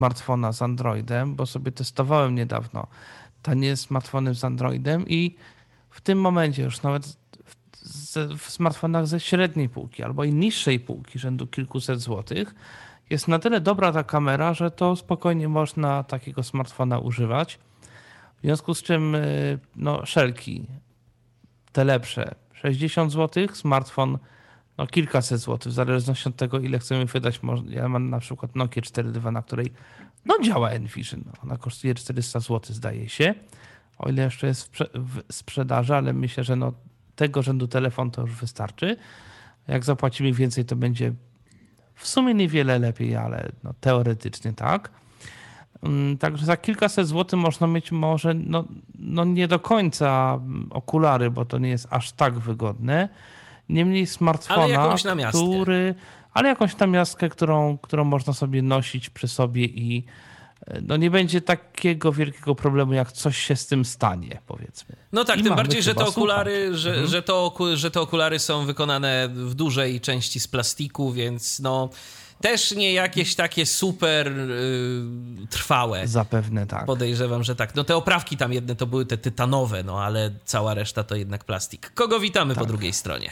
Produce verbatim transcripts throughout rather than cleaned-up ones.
smartfona z Androidem, bo sobie testowałem niedawno tanie smartfony z Androidem i w tym momencie już nawet w, w smartfonach ze średniej półki albo i niższej półki, rzędu kilkuset złotych, jest na tyle dobra ta kamera, że to spokojnie można takiego smartfona używać. W związku z czym no, szelki, te lepsze, sześćdziesiąt złotych, smartfon no, kilkaset złotych, w zależności od tego, ile chcemy wydać. Ja mam na przykład Nokia cztery dwa, na której no, działa Envision. Ona kosztuje czterysta złotych, zdaje się, o ile jeszcze jest w sprzedaży, ale myślę, że no, tego rzędu telefon to już wystarczy. Jak zapłacimy więcej, to będzie w sumie niewiele lepiej, ale no, teoretycznie tak. Także za kilkaset złotych można mieć może no, no nie do końca okulary, bo to nie jest aż tak wygodne. Niemniej smartfona, ale jakąś namiastkę. który, ale jakąś namiastkę, którą, którą można sobie nosić przy sobie i no nie będzie takiego wielkiego problemu, jak coś się z tym stanie, powiedzmy. No tak, I tym bardziej, że te okulary, że, mhm. że, to, że te okulary są wykonane w dużej części z plastiku, więc no też nie jakieś takie super yy, trwałe. Zapewne tak. Podejrzewam, że tak. No te oprawki tam jedne to były te tytanowe, no ale cała reszta to jednak plastik. Kogo witamy tak. po drugiej stronie?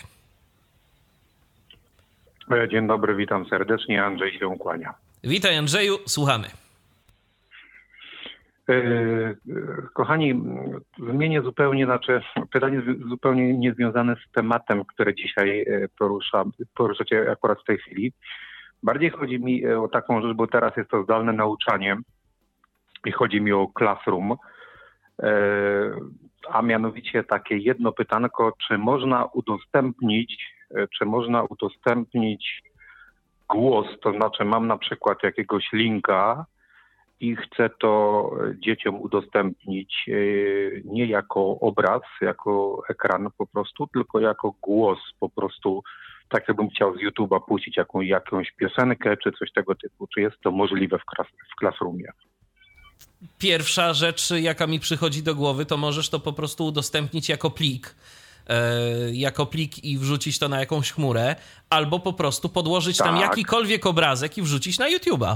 Dzień dobry, witam serdecznie. Andrzej się kłania. Witaj Andrzeju, słuchamy. Kochani, wymienię zupełnie, znaczy pytanie zupełnie niezwiązane z tematem, które dzisiaj porusza, poruszacie akurat w tej chwili. Bardziej chodzi mi o taką rzecz, bo teraz jest to zdalne nauczanie i chodzi mi o Classroom, a mianowicie takie jedno pytanko, czy można udostępnić, czy można udostępnić głos, to znaczy mam na przykład jakiegoś linka i chcę to dzieciom udostępnić nie jako obraz, jako ekran po prostu, tylko jako głos po prostu, tak jakbym chciał z YouTube'a puścić jaką, jakąś piosenkę czy coś tego typu. Czy jest to możliwe w, klas, w Classroomie? Pierwsza rzecz, jaka mi przychodzi do głowy, to możesz to po prostu udostępnić jako plik. jako plik i wrzucić to na jakąś chmurę, albo po prostu podłożyć tak. tam jakikolwiek obrazek i wrzucić na YouTube'a.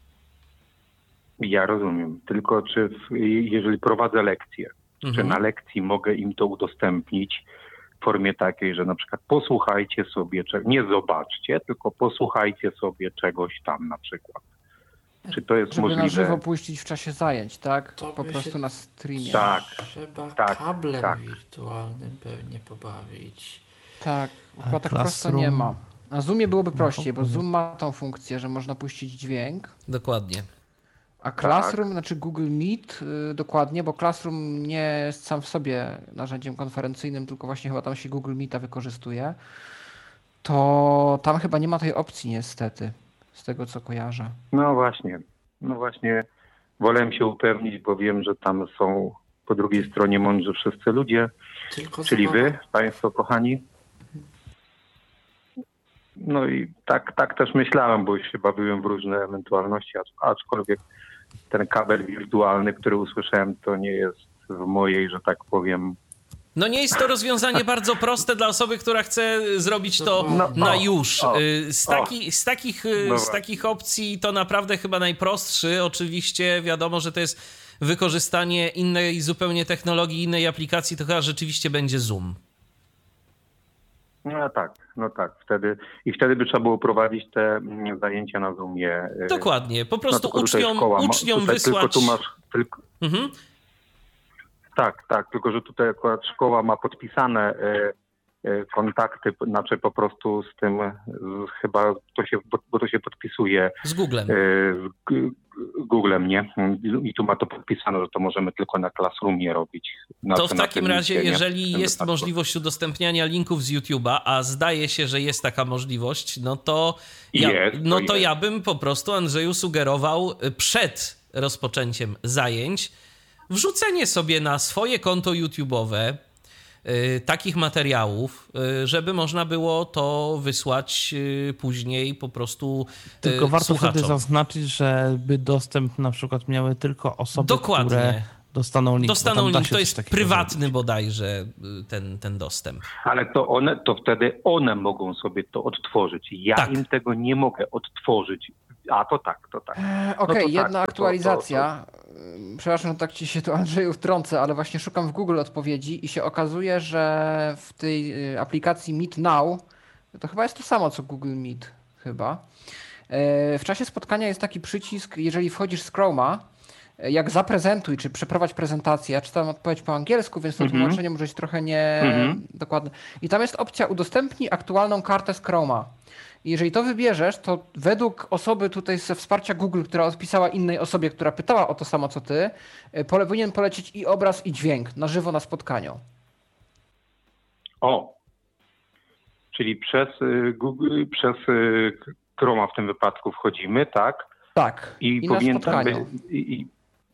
Ja rozumiem, tylko czy w, jeżeli prowadzę lekcję, mhm. czy na lekcji mogę im to udostępnić w formie takiej, że na przykład posłuchajcie sobie, nie zobaczcie, tylko posłuchajcie sobie czegoś tam na przykład. Czy to jest Żeby możliwe? Żeby na żywo puścić w czasie zajęć, tak? To po prostu się... na streamie. Tak. Trzeba tak, kablem tak. wirtualnym pewnie pobawić. Tak, chyba tak prosto nie ma. Na Zoomie byłoby prościej, bo No, Zoom ma tą funkcję, że można puścić dźwięk. Dokładnie. A Classroom, tak. znaczy Google Meet, yy, dokładnie, bo Classroom nie jest sam w sobie narzędziem konferencyjnym, tylko właśnie chyba tam się Google Meeta wykorzystuje, to tam chyba nie ma tej opcji niestety, z tego co kojarzę. No właśnie, no właśnie wolę się upewnić, bo wiem, że tam są po drugiej stronie mądrzy wszyscy ludzie, tylko czyli zabawa. Wy, Państwo kochani. No i tak, tak też myślałem, bo już się bawiłem w różne ewentualności, aczkolwiek ten kabel wirtualny, który usłyszałem, to nie jest w mojej, że tak powiem... No nie jest to rozwiązanie bardzo proste dla osoby, która chce zrobić to no, na o, już. O, z, taki, z, takich, no z takich opcji to naprawdę chyba najprostszy. Oczywiście wiadomo, że to jest wykorzystanie innej zupełnie technologii, innej aplikacji, to chyba rzeczywiście będzie Zoom. No tak, no tak. Wtedy i wtedy by trzeba było prowadzić te zajęcia na Zoomie. Dokładnie. Po prostu no, uczniom, szkoła, uczniom tutaj wysłać... Tylko tu masz... Tylko... Mhm. Tak, tak. Tylko, że tutaj akurat szkoła ma podpisane kontakty, znaczy po prostu z tym z, chyba to się, bo, bo to się podpisuje z Googlem. Z Googlem, nie? I tu ma to podpisane, że to możemy tylko na Classroomie robić. Na to w takim razie, liście, jeżeli jest możliwość udostępniania linków z YouTube'a, a zdaje się, że jest taka możliwość, no to ja, jest, to no to jest. ja bym po prostu Andrzeju sugerował przed rozpoczęciem zajęć wrzucenie sobie na swoje konto YouTube'owe y, takich materiałów, y, żeby można było to wysłać y, później po prostu y, Tylko warto słuchaczom. wtedy zaznaczyć, żeby dostęp na przykład miały tylko osoby, Dokładnie. które dostaną link. Dostaną link, to jest prywatny zrobić. bodajże ten, ten dostęp. Ale to one, to wtedy one mogą sobie to odtworzyć. Ja tak. im tego nie mogę odtworzyć. A, to tak, to tak. Eee, Okej, okay, no jedna tak, to, aktualizacja. To, to, to... Przepraszam, tak ci się tu, Andrzeju, wtrącę, ale właśnie szukam w Google odpowiedzi i się okazuje, że w tej aplikacji Meet Now, to chyba jest to samo co Google Meet, chyba. W czasie spotkania jest taki przycisk, jeżeli wchodzisz z Chroma, jak zaprezentuj, czy przeprowadź prezentację. Ja czytam odpowiedź po angielsku, więc to mm-hmm. tłumaczenie może być trochę nie mm-hmm. dokładne. I tam jest opcja udostępnij aktualną kartę z Chroma. I jeżeli to wybierzesz, to według osoby tutaj ze wsparcia Google, która odpisała innej osobie, która pytała o to samo co ty, pole, powinien polecieć i obraz, i dźwięk na żywo na spotkaniu. O, czyli przez Google, przez Chroma w tym wypadku wchodzimy, tak? Tak. I, I powinien na spotkaniu. tam być, i, i,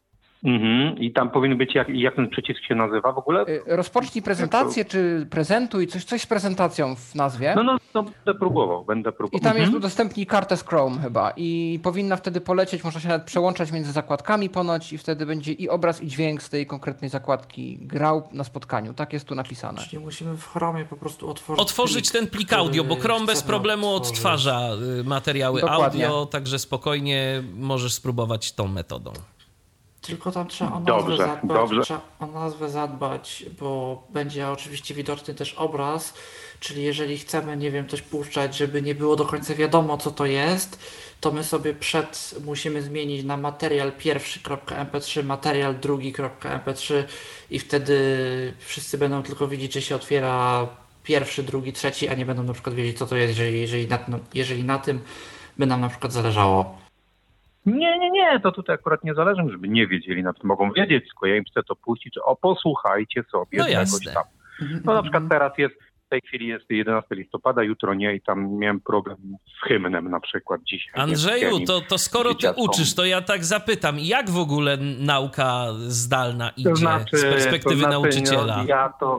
mhm. I tam powinien być, jak, jak ten przycisk się nazywa w ogóle? Rozpocznij prezentację, czy prezentuj, coś, coś z prezentacją w nazwie. No, no, no będę próbował, będę próbował. I tam mhm. jest udostępnij kartę z Chrome chyba i powinna wtedy polecieć, można się nawet przełączać między zakładkami ponoć i wtedy będzie i obraz, i dźwięk z tej konkretnej zakładki grał na spotkaniu. Tak jest tu napisane. Czyli musimy w Chromie po prostu otworzyć Otworzyć plik, ten plik audio, bo Chrome bez problemu otworzyć. odtwarza materiały Dokładnie. audio, także spokojnie możesz spróbować tą metodą. Tylko tam trzeba o nazwę Dobrze, zadbać, dobrze. trzeba o nazwę zadbać, bo będzie oczywiście widoczny też obraz, czyli jeżeli chcemy, nie wiem, coś puszczać, żeby nie było do końca wiadomo, co to jest, to my sobie przed musimy zmienić na materiał pierwszy kropka em pe trzy, materiał drugi kropka em pe trzy i wtedy wszyscy będą tylko widzieć, że się otwiera pierwszy, drugi, trzeci, a nie będą na przykład wiedzieć, co to jest, jeżeli, jeżeli, na, jeżeli na tym by nam na przykład zależało. Nie, nie, nie, to tutaj akurat nie zależy, żeby nie wiedzieli, na tym mogą wiedzieć, tylko ja im chcę to puścić, że o, posłuchajcie sobie No czegoś jasne. tam. No na przykład teraz jest, w tej chwili jest jedenastego listopada, jutro nie i tam miałem problem z hymnem na przykład dzisiaj. Andrzeju, to, to skoro ty uczysz, to ja tak zapytam, jak w ogóle nauka zdalna idzie to znaczy, z perspektywy to znaczy, nauczyciela? No, ja to...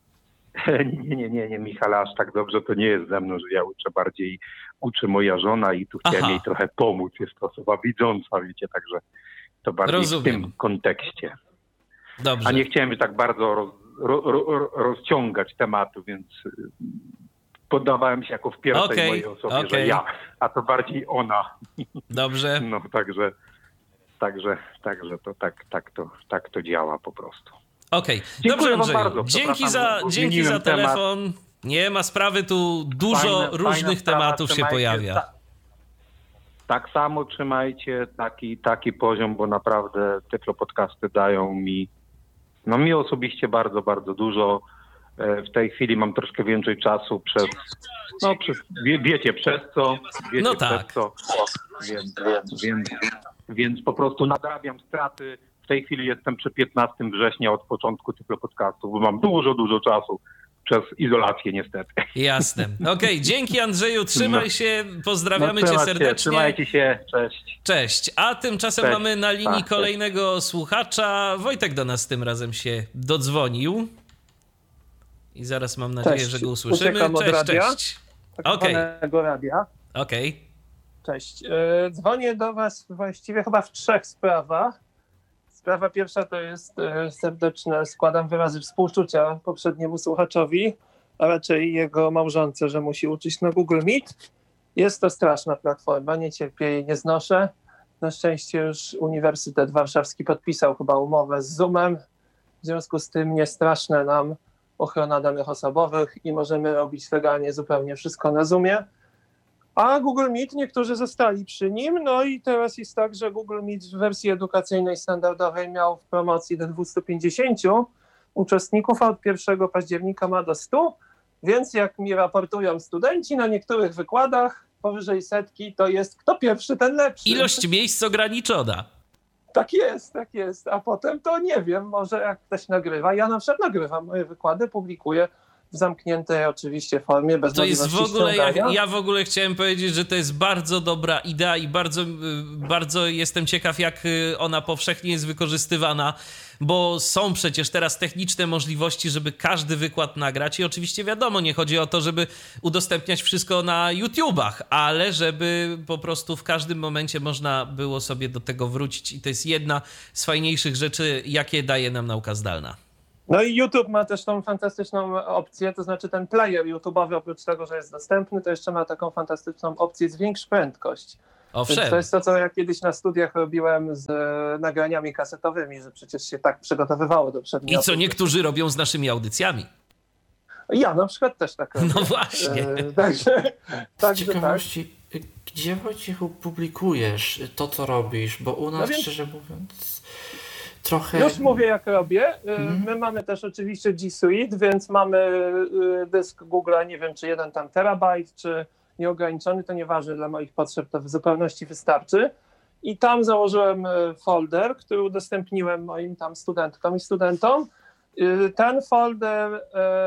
Nie, nie, nie, nie, Michał, aż tak dobrze to nie jest ze mną, że ja uczę bardziej, uczy moja żona i tu chciałem Aha. jej trochę pomóc, jest to osoba widząca, wiecie, także to bardziej Rozumiem. w tym kontekście. Dobrze. A nie chciałem tak bardzo roz, ro, ro, rozciągać tematu, więc poddawałem się jako w pierwszej okay, mojej osobie, okay. że ja, a to bardziej ona. Dobrze. No także, także, także to tak, tak, to, tak to działa po prostu. Okej, okay. Dziękuję dobrze wam Andrzeju. bardzo. Dzięki za, dzięki za telefon. Temat. Nie ma sprawy, tu dużo Fajne, różnych fajna tematów sprawa, się pojawia. Ta, tak samo trzymajcie taki, taki poziom, bo naprawdę Tyflo Podcasty dają mi, no mi osobiście bardzo, bardzo dużo. W tej chwili mam troszkę więcej czasu przez, no przez, wie, wiecie przez co, wiecie no tak. przez co, więc, więc, więc po prostu nadrabiam straty. W tej chwili jestem przy piętnastego września od początku Tyflo Podcastów, bo mam dużo, dużo czasu. Przez izolację niestety. Jasne. Okej, okay, dzięki Andrzeju, trzymaj no. się, pozdrawiamy no, cię się, serdecznie. Trzymajcie się, cześć. Cześć. A tymczasem cześć. mamy na linii tak, kolejnego cześć. słuchacza. Wojtek do nas tym razem się dodzwonił. I zaraz mam nadzieję, cześć. że go usłyszymy. Uciekam od cześć, radia, cześć. Okej. Okay. radia. Okej. Okay. Cześć. Dzwonię do was właściwie chyba w trzech sprawach. Sprawa pierwsza to jest serdeczne, składam wyrazy współczucia poprzedniemu słuchaczowi, a raczej jego małżonce, że musi uczyć na Google Meet. Jest to straszna platforma, nie cierpię jej, nie znoszę. Na szczęście już Uniwersytet Warszawski podpisał chyba umowę z Zoomem, w związku z tym nie straszne nam ochrona danych osobowych i możemy robić legalnie zupełnie wszystko na Zoomie. A Google Meet, niektórzy zostali przy nim, no i teraz jest tak, że Google Meet w wersji edukacyjnej standardowej miał w promocji do dwieście pięćdziesiąt uczestników, a od pierwszego października ma do stu, więc jak mi raportują studenci na niektórych wykładach powyżej setki, to jest kto pierwszy, ten lepszy. Ilość miejsc ograniczona. Tak jest, tak jest, a potem to nie wiem, może jak ktoś nagrywa, ja na przykład nagrywam moje wykłady, publikuję w zamkniętej oczywiście formie, bez to jest w ogóle, ja, ściągania. ja w ogóle chciałem powiedzieć, że to jest bardzo dobra idea i bardzo, bardzo jestem ciekaw, jak ona powszechnie jest wykorzystywana, bo są przecież teraz techniczne możliwości, żeby każdy wykład nagrać i oczywiście wiadomo, nie chodzi o to, żeby udostępniać wszystko na YouTubach, ale żeby po prostu w każdym momencie można było sobie do tego wrócić i to jest jedna z fajniejszych rzeczy, jakie daje nam nauka zdalna. No i YouTube ma też tą fantastyczną opcję, to znaczy ten player YouTube'owy, oprócz tego, że jest dostępny, to jeszcze ma taką fantastyczną opcję zwiększ prędkość. Owszem. Więc to jest to, co ja kiedyś na studiach robiłem z nagraniami kasetowymi, że przecież się tak przygotowywało do przedmiotu. I co niektórzy robią z naszymi audycjami. Ja na przykład też tak robię. No właśnie. E, także, Z także ciekawości, tak. Gdzie Wojciechu publikujesz to, co robisz? Bo u nas, no więc, szczerze mówiąc, trochę... Już mówię, jak robię. Mhm. My mamy też oczywiście G Suite, więc mamy dysk Google'a, nie wiem, czy jeden tam terabajt, czy nieograniczony, to nieważne, dla moich potrzeb to w zupełności wystarczy. I tam założyłem folder, który udostępniłem moim tam studentkom i studentom. Ten folder,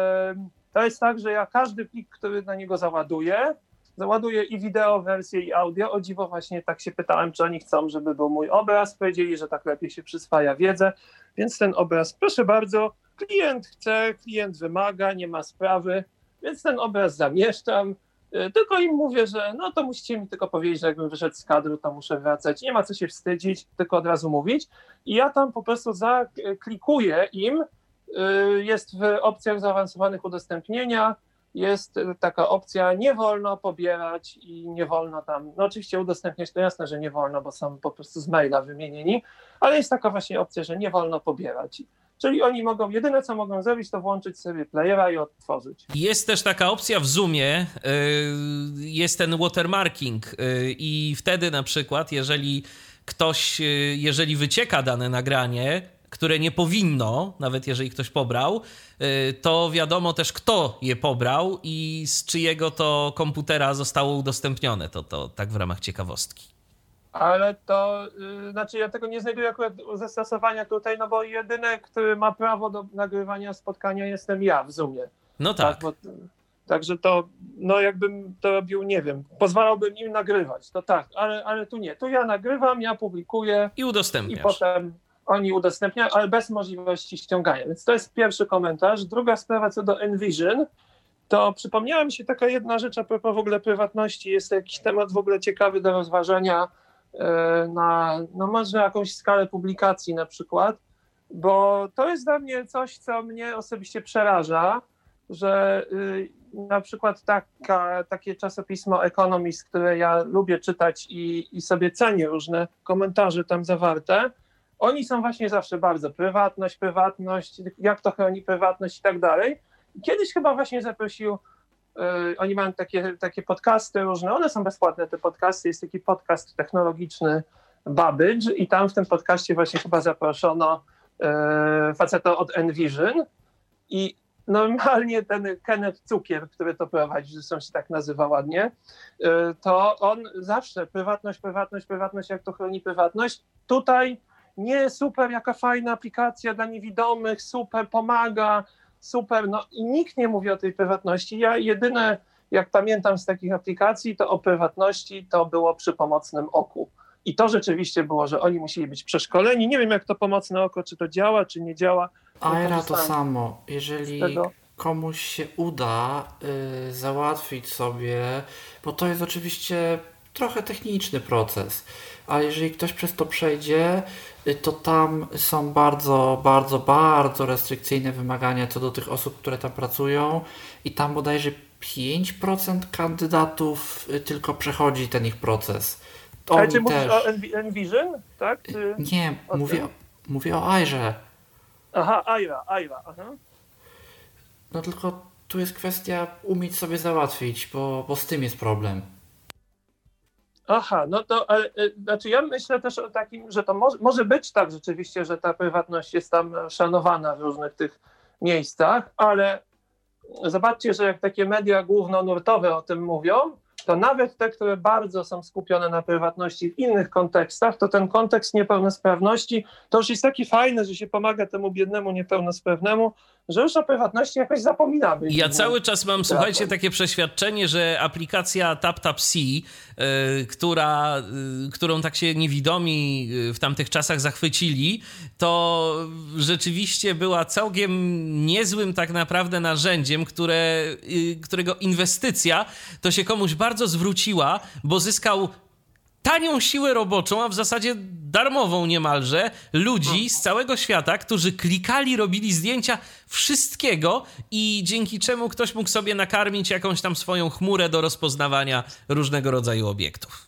to jest tak, że ja każdy plik, który na niego załaduję, załaduję i wideo wersję, i audio. O dziwo właśnie tak się pytałem, czy oni chcą, żeby był mój obraz. Powiedzieli, że tak lepiej się przyswaja wiedzę, więc ten obraz, proszę bardzo, klient chce, klient wymaga, nie ma sprawy, więc ten obraz zamieszczam. Tylko im mówię, że no to musicie mi tylko powiedzieć, że jakbym wyszedł z kadru, to muszę wracać. Nie ma co się wstydzić, tylko od razu mówić. I ja tam po prostu zaklikuję im, jest w opcjach zaawansowanych udostępnienia, jest taka opcja, nie wolno pobierać i nie wolno tam, no oczywiście udostępniać, to jasne, że nie wolno, bo są po prostu z maila wymienieni, ale jest taka właśnie opcja, że nie wolno pobierać. Czyli oni mogą, jedyne co mogą zrobić, to włączyć sobie playera i odtworzyć. Jest też taka opcja w Zoomie, jest ten watermarking i wtedy na przykład, jeżeli ktoś, jeżeli wycieka dane nagranie, które nie powinno, nawet jeżeli ktoś pobrał, to wiadomo też, kto je pobrał i z czyjego to komputera zostało udostępnione. To, to tak w ramach ciekawostki. Ale to, yy, znaczy ja tego nie znajduję akurat zastosowania tutaj, no bo jedyny, który ma prawo do nagrywania spotkania, jestem ja w Zoomie. No tak. tak bo, także to, no jakbym to robił, nie wiem, pozwalałbym im nagrywać, to tak, ale, ale tu nie. Tu ja nagrywam, ja publikuję. I udostępniasz. I potem oni udostępniają, ale bez możliwości ściągania. Więc to jest pierwszy komentarz. Druga sprawa co do Envision, to przypomniała mi się taka jedna rzecz a propos w ogóle prywatności. Jest to jakiś temat w ogóle ciekawy do rozważania na no może jakąś skalę publikacji na przykład, bo to jest dla mnie coś, co mnie osobiście przeraża, że na przykład taka, takie czasopismo Economist, które ja lubię czytać i, i sobie cenię różne komentarze tam zawarte, oni są właśnie zawsze bardzo prywatność, prywatność, jak to chroni prywatność i tak dalej. Kiedyś chyba właśnie zaprosił, yy, oni mają takie, takie podcasty różne, one są bezpłatne te podcasty, jest taki podcast technologiczny Babbage i tam w tym podcaście właśnie chyba zaproszono yy, faceta od Envision i normalnie ten Kenneth Cukier, który to prowadzi, zresztą się tak nazywa ładnie, yy, to on zawsze prywatność, prywatność, prywatność, jak to chroni prywatność. Tutaj nie, super, jaka fajna aplikacja dla niewidomych, super, pomaga, super, no i nikt nie mówi o tej prywatności. Ja jedyne, jak pamiętam z takich aplikacji, to o prywatności to było przy pomocnym oku. I to rzeczywiście było, że oni musieli być przeszkoleni. Nie wiem, jak to pomocne oko, czy to działa, czy nie działa. Aira to samo. Jeżeli tego. komuś się uda y, załatwić sobie, bo to jest oczywiście trochę techniczny proces, ale jeżeli ktoś przez to przejdzie, to tam są bardzo, bardzo, bardzo restrykcyjne wymagania co do tych osób, które tam pracują i tam bodajże pięć procent kandydatów tylko przechodzi ten ich proces. To ale czy też... mówisz o Envision, tak? Czy... Nie, mówię, mówię o Airze. Aha, Aira, Aira, aha. No tylko tu jest kwestia umieć sobie załatwić, bo, bo z tym jest problem. Aha, no to ale, znaczy ja myślę też o takim, że to może, może być tak rzeczywiście, że ta prywatność jest tam szanowana w różnych tych miejscach, ale zobaczcie, że jak takie media głównonurtowe o tym mówią, to nawet te, które bardzo są skupione na prywatności w innych kontekstach, to ten kontekst niepełnosprawności to już jest taki fajny, że się pomaga temu biednemu niepełnosprawnemu, że już o prywatności jakoś zapominamy. Ja cały czas mam, słuchajcie, takie przeświadczenie, że aplikacja TapTapSee, yy, która, yy, którą tak się niewidomi w tamtych czasach zachwycili, to rzeczywiście była całkiem niezłym tak naprawdę narzędziem, które, yy, którego inwestycja to się komuś bardzo zwróciła, bo zyskał tanią siłę roboczą, a w zasadzie darmową niemalże, ludzi z całego świata, którzy klikali, robili zdjęcia wszystkiego i dzięki czemu ktoś mógł sobie nakarmić jakąś tam swoją chmurę do rozpoznawania różnego rodzaju obiektów.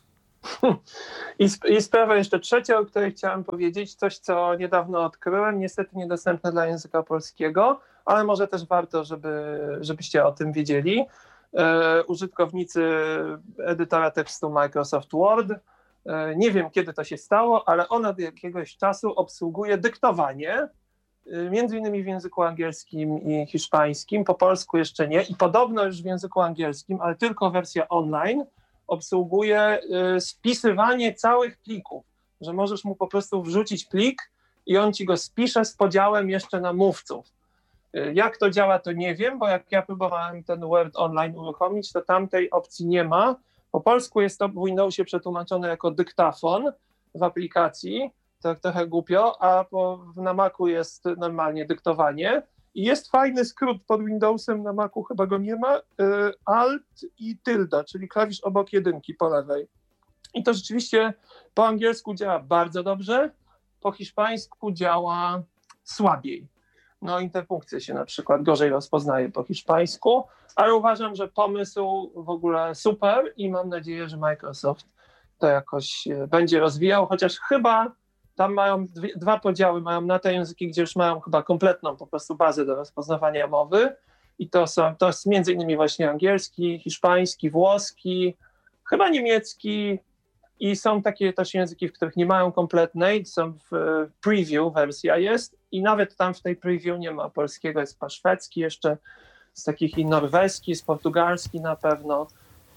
I, sp- I sprawę jeszcze trzecią, o której chciałem powiedzieć, coś co niedawno odkryłem, niestety niedostępne dla języka polskiego, ale może też warto, żeby, żebyście o tym wiedzieli. E, użytkownicy edytora tekstu Microsoft Word, e, nie wiem kiedy to się stało, ale on od jakiegoś czasu obsługuje dyktowanie, między innymi w języku angielskim i hiszpańskim, po polsku jeszcze nie i podobno już w języku angielskim, ale tylko wersja online obsługuje spisywanie całych plików, że możesz mu po prostu wrzucić plik i on ci go spisze z podziałem jeszcze na mówców. Jak to działa, to nie wiem, bo jak ja próbowałem ten Word online uruchomić, to tamtej opcji nie ma. Po polsku jest to w Windowsie przetłumaczone jako dyktafon w aplikacji, tak trochę głupio, a po, na Macu jest normalnie dyktowanie i jest fajny skrót pod Windowsem, na Macu chyba go nie ma, y, Alt i tylda, czyli klawisz obok jedynki po lewej. I to rzeczywiście po angielsku działa bardzo dobrze, po hiszpańsku działa słabiej. No interpunkcje się na przykład gorzej rozpoznaje po hiszpańsku, ale uważam, że pomysł w ogóle super i mam nadzieję, że Microsoft to jakoś będzie rozwijał, chociaż chyba tam mają dwie, dwa podziały, mają na te języki, gdzie już mają chyba kompletną po prostu bazę do rozpoznawania mowy i to są, to jest między innymi właśnie angielski, hiszpański, włoski, chyba niemiecki i są takie też języki, w których nie mają kompletnej, są w preview wersja jest i nawet tam w tej preview nie ma polskiego, jest po szwedzki jeszcze, z takich i norweski, jest portugalski na pewno.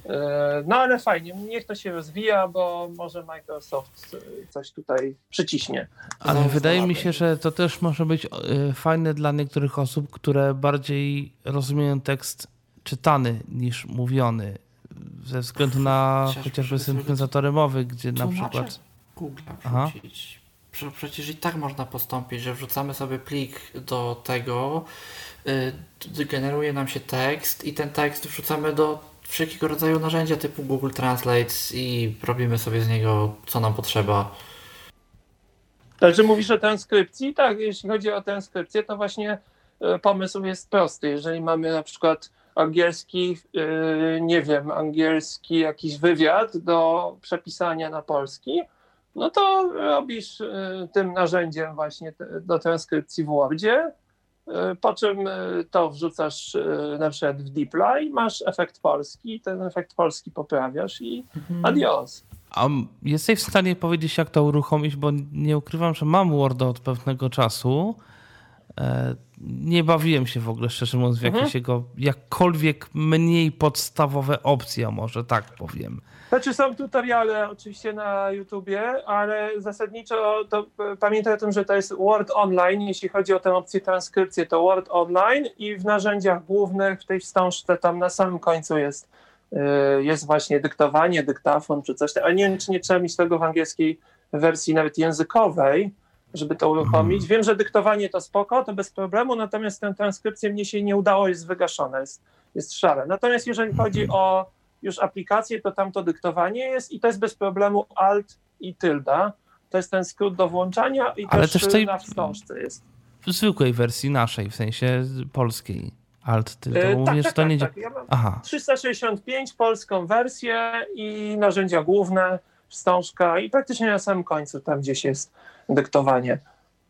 No ale fajnie, niech to się rozwija, bo może Microsoft coś tutaj przyciśnie. Ale wydaje mi się, że to też może być fajne dla niektórych osób, które bardziej rozumieją tekst czytany niż mówiony. Ze względu na Chociaż chociażby syntezatory mowy, gdzie na przykład... Google wrzucić. Przecież i tak można postąpić, że wrzucamy sobie plik do tego, yy, generuje nam się tekst i ten tekst wrzucamy do wszelkiego rodzaju narzędzia typu Google Translate i robimy sobie z niego, co nam potrzeba. Także mówisz o transkrypcji? Tak, jeśli chodzi o transkrypcję, to właśnie pomysł jest prosty. Jeżeli mamy na przykład angielski, yy, nie wiem, angielski jakiś wywiad do przepisania na polski, no to robisz yy, tym narzędziem właśnie te, do transkrypcji w Wordzie, yy, po czym yy, to wrzucasz yy, na przykład w dplyr, masz efekt polski, ten efekt polski poprawiasz i mhm. adios. A jesteś w stanie powiedzieć, jak to uruchomić, bo nie ukrywam, że mam Worda od pewnego czasu. Nie bawiłem się w ogóle, szczerze mówiąc, w jakieś mhm. jego jakkolwiek mniej podstawowe opcje, może tak powiem. Znaczy są tutoriale oczywiście na YouTubie, ale zasadniczo to pamiętaj o tym, że to jest Word Online, jeśli chodzi o tę opcję transkrypcji, to Word Online i w narzędziach głównych w tej wstążce tam na samym końcu jest, jest właśnie dyktowanie, dyktafon czy coś, ale nie wiem, czy nie trzeba mieć tego w angielskiej wersji nawet językowej, żeby to uruchomić. Wiem, że dyktowanie to spoko, to bez problemu, natomiast tę transkrypcję mnie się nie udało, jest wygaszone, jest, jest szare. Natomiast jeżeli chodzi o już aplikację, to tam to dyktowanie jest i to jest bez problemu Alt i tylda. To jest ten skrót do włączania i ale też, też tej na wstążce jest. W zwykłej wersji naszej, w sensie polskiej. Alt tylda, yy, mówisz, tak, to tak, nie tak. Ja mam Aha. trzysta sześćdziesiąt pięć polską wersję i narzędzia główne, wstążka i praktycznie na samym końcu tam gdzieś jest dyktowanie.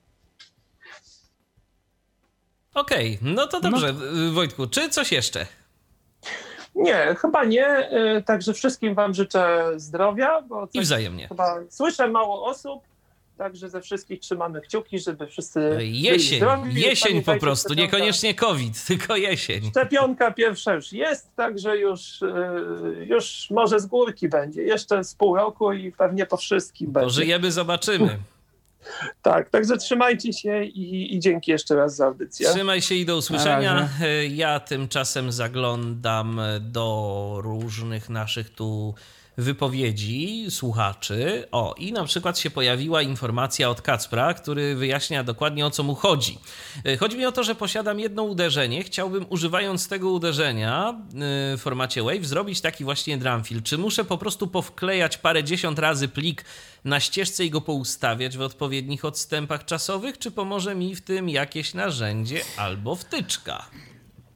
Okej, okay, no to dobrze. No. Wojtku, czy coś jeszcze? Nie, chyba nie. Także wszystkim wam życzę zdrowia. Bo I wzajemnie. Chyba słyszę mało osób, także ze wszystkich trzymamy kciuki, żeby wszyscy Jesień, zdrowi. Jesień po prostu, szczepionka. Niekoniecznie COVID, tylko jesień. Szczepionka pierwsza już jest, także już, już może z górki będzie. Jeszcze z pół roku i pewnie po wszystkim będzie. Pożyjemy, zobaczymy. Tak, także trzymajcie się i, i dzięki jeszcze raz za audycję. Trzymaj się i do usłyszenia. Ja tymczasem zaglądam do różnych naszych tu wypowiedzi słuchaczy. O, i na przykład się pojawiła informacja od Kacpra, który wyjaśnia dokładnie, o co mu chodzi. Chodzi mi o to, że posiadam jedno uderzenie. Chciałbym, używając tego uderzenia w formacie WAV, zrobić taki właśnie drumfill. Czy muszę po prostu powklejać parę dziesiąt razy plik na ścieżce i go poustawiać w odpowiednich odstępach czasowych, czy pomoże mi w tym jakieś narzędzie albo wtyczka?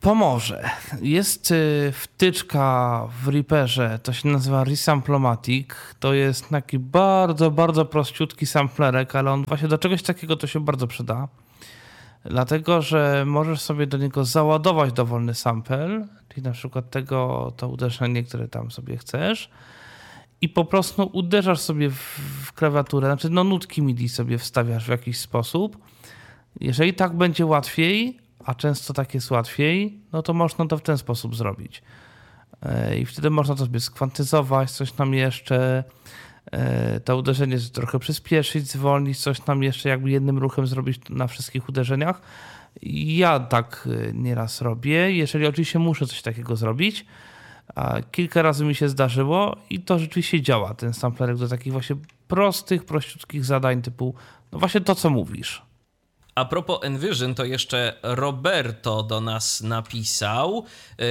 Pomoże. Jest wtyczka w Reaperze, to się nazywa Resamplomatic. To jest taki bardzo, bardzo prościutki samplerek, ale on właśnie do czegoś takiego to się bardzo przyda. Dlatego, że możesz sobie do niego załadować dowolny sample, czyli na przykład tego, to uderzenie, które tam sobie chcesz i po prostu uderzasz sobie w, w klawiaturę, znaczy no nutki M I D I sobie wstawiasz w jakiś sposób. Jeżeli tak będzie łatwiej, a często tak jest łatwiej, no to można to w ten sposób zrobić. I wtedy można to sobie skwantyzować, coś tam jeszcze, to uderzenie trochę przyspieszyć, zwolnić, coś tam jeszcze jakby jednym ruchem zrobić na wszystkich uderzeniach. Ja tak nieraz robię, jeżeli oczywiście muszę coś takiego zrobić. Kilka razy mi się zdarzyło i to rzeczywiście działa, ten samplerek do takich właśnie prostych, prościutkich zadań typu, no właśnie to, co mówisz. A propos Envision, to jeszcze Roberto do nas napisał yy,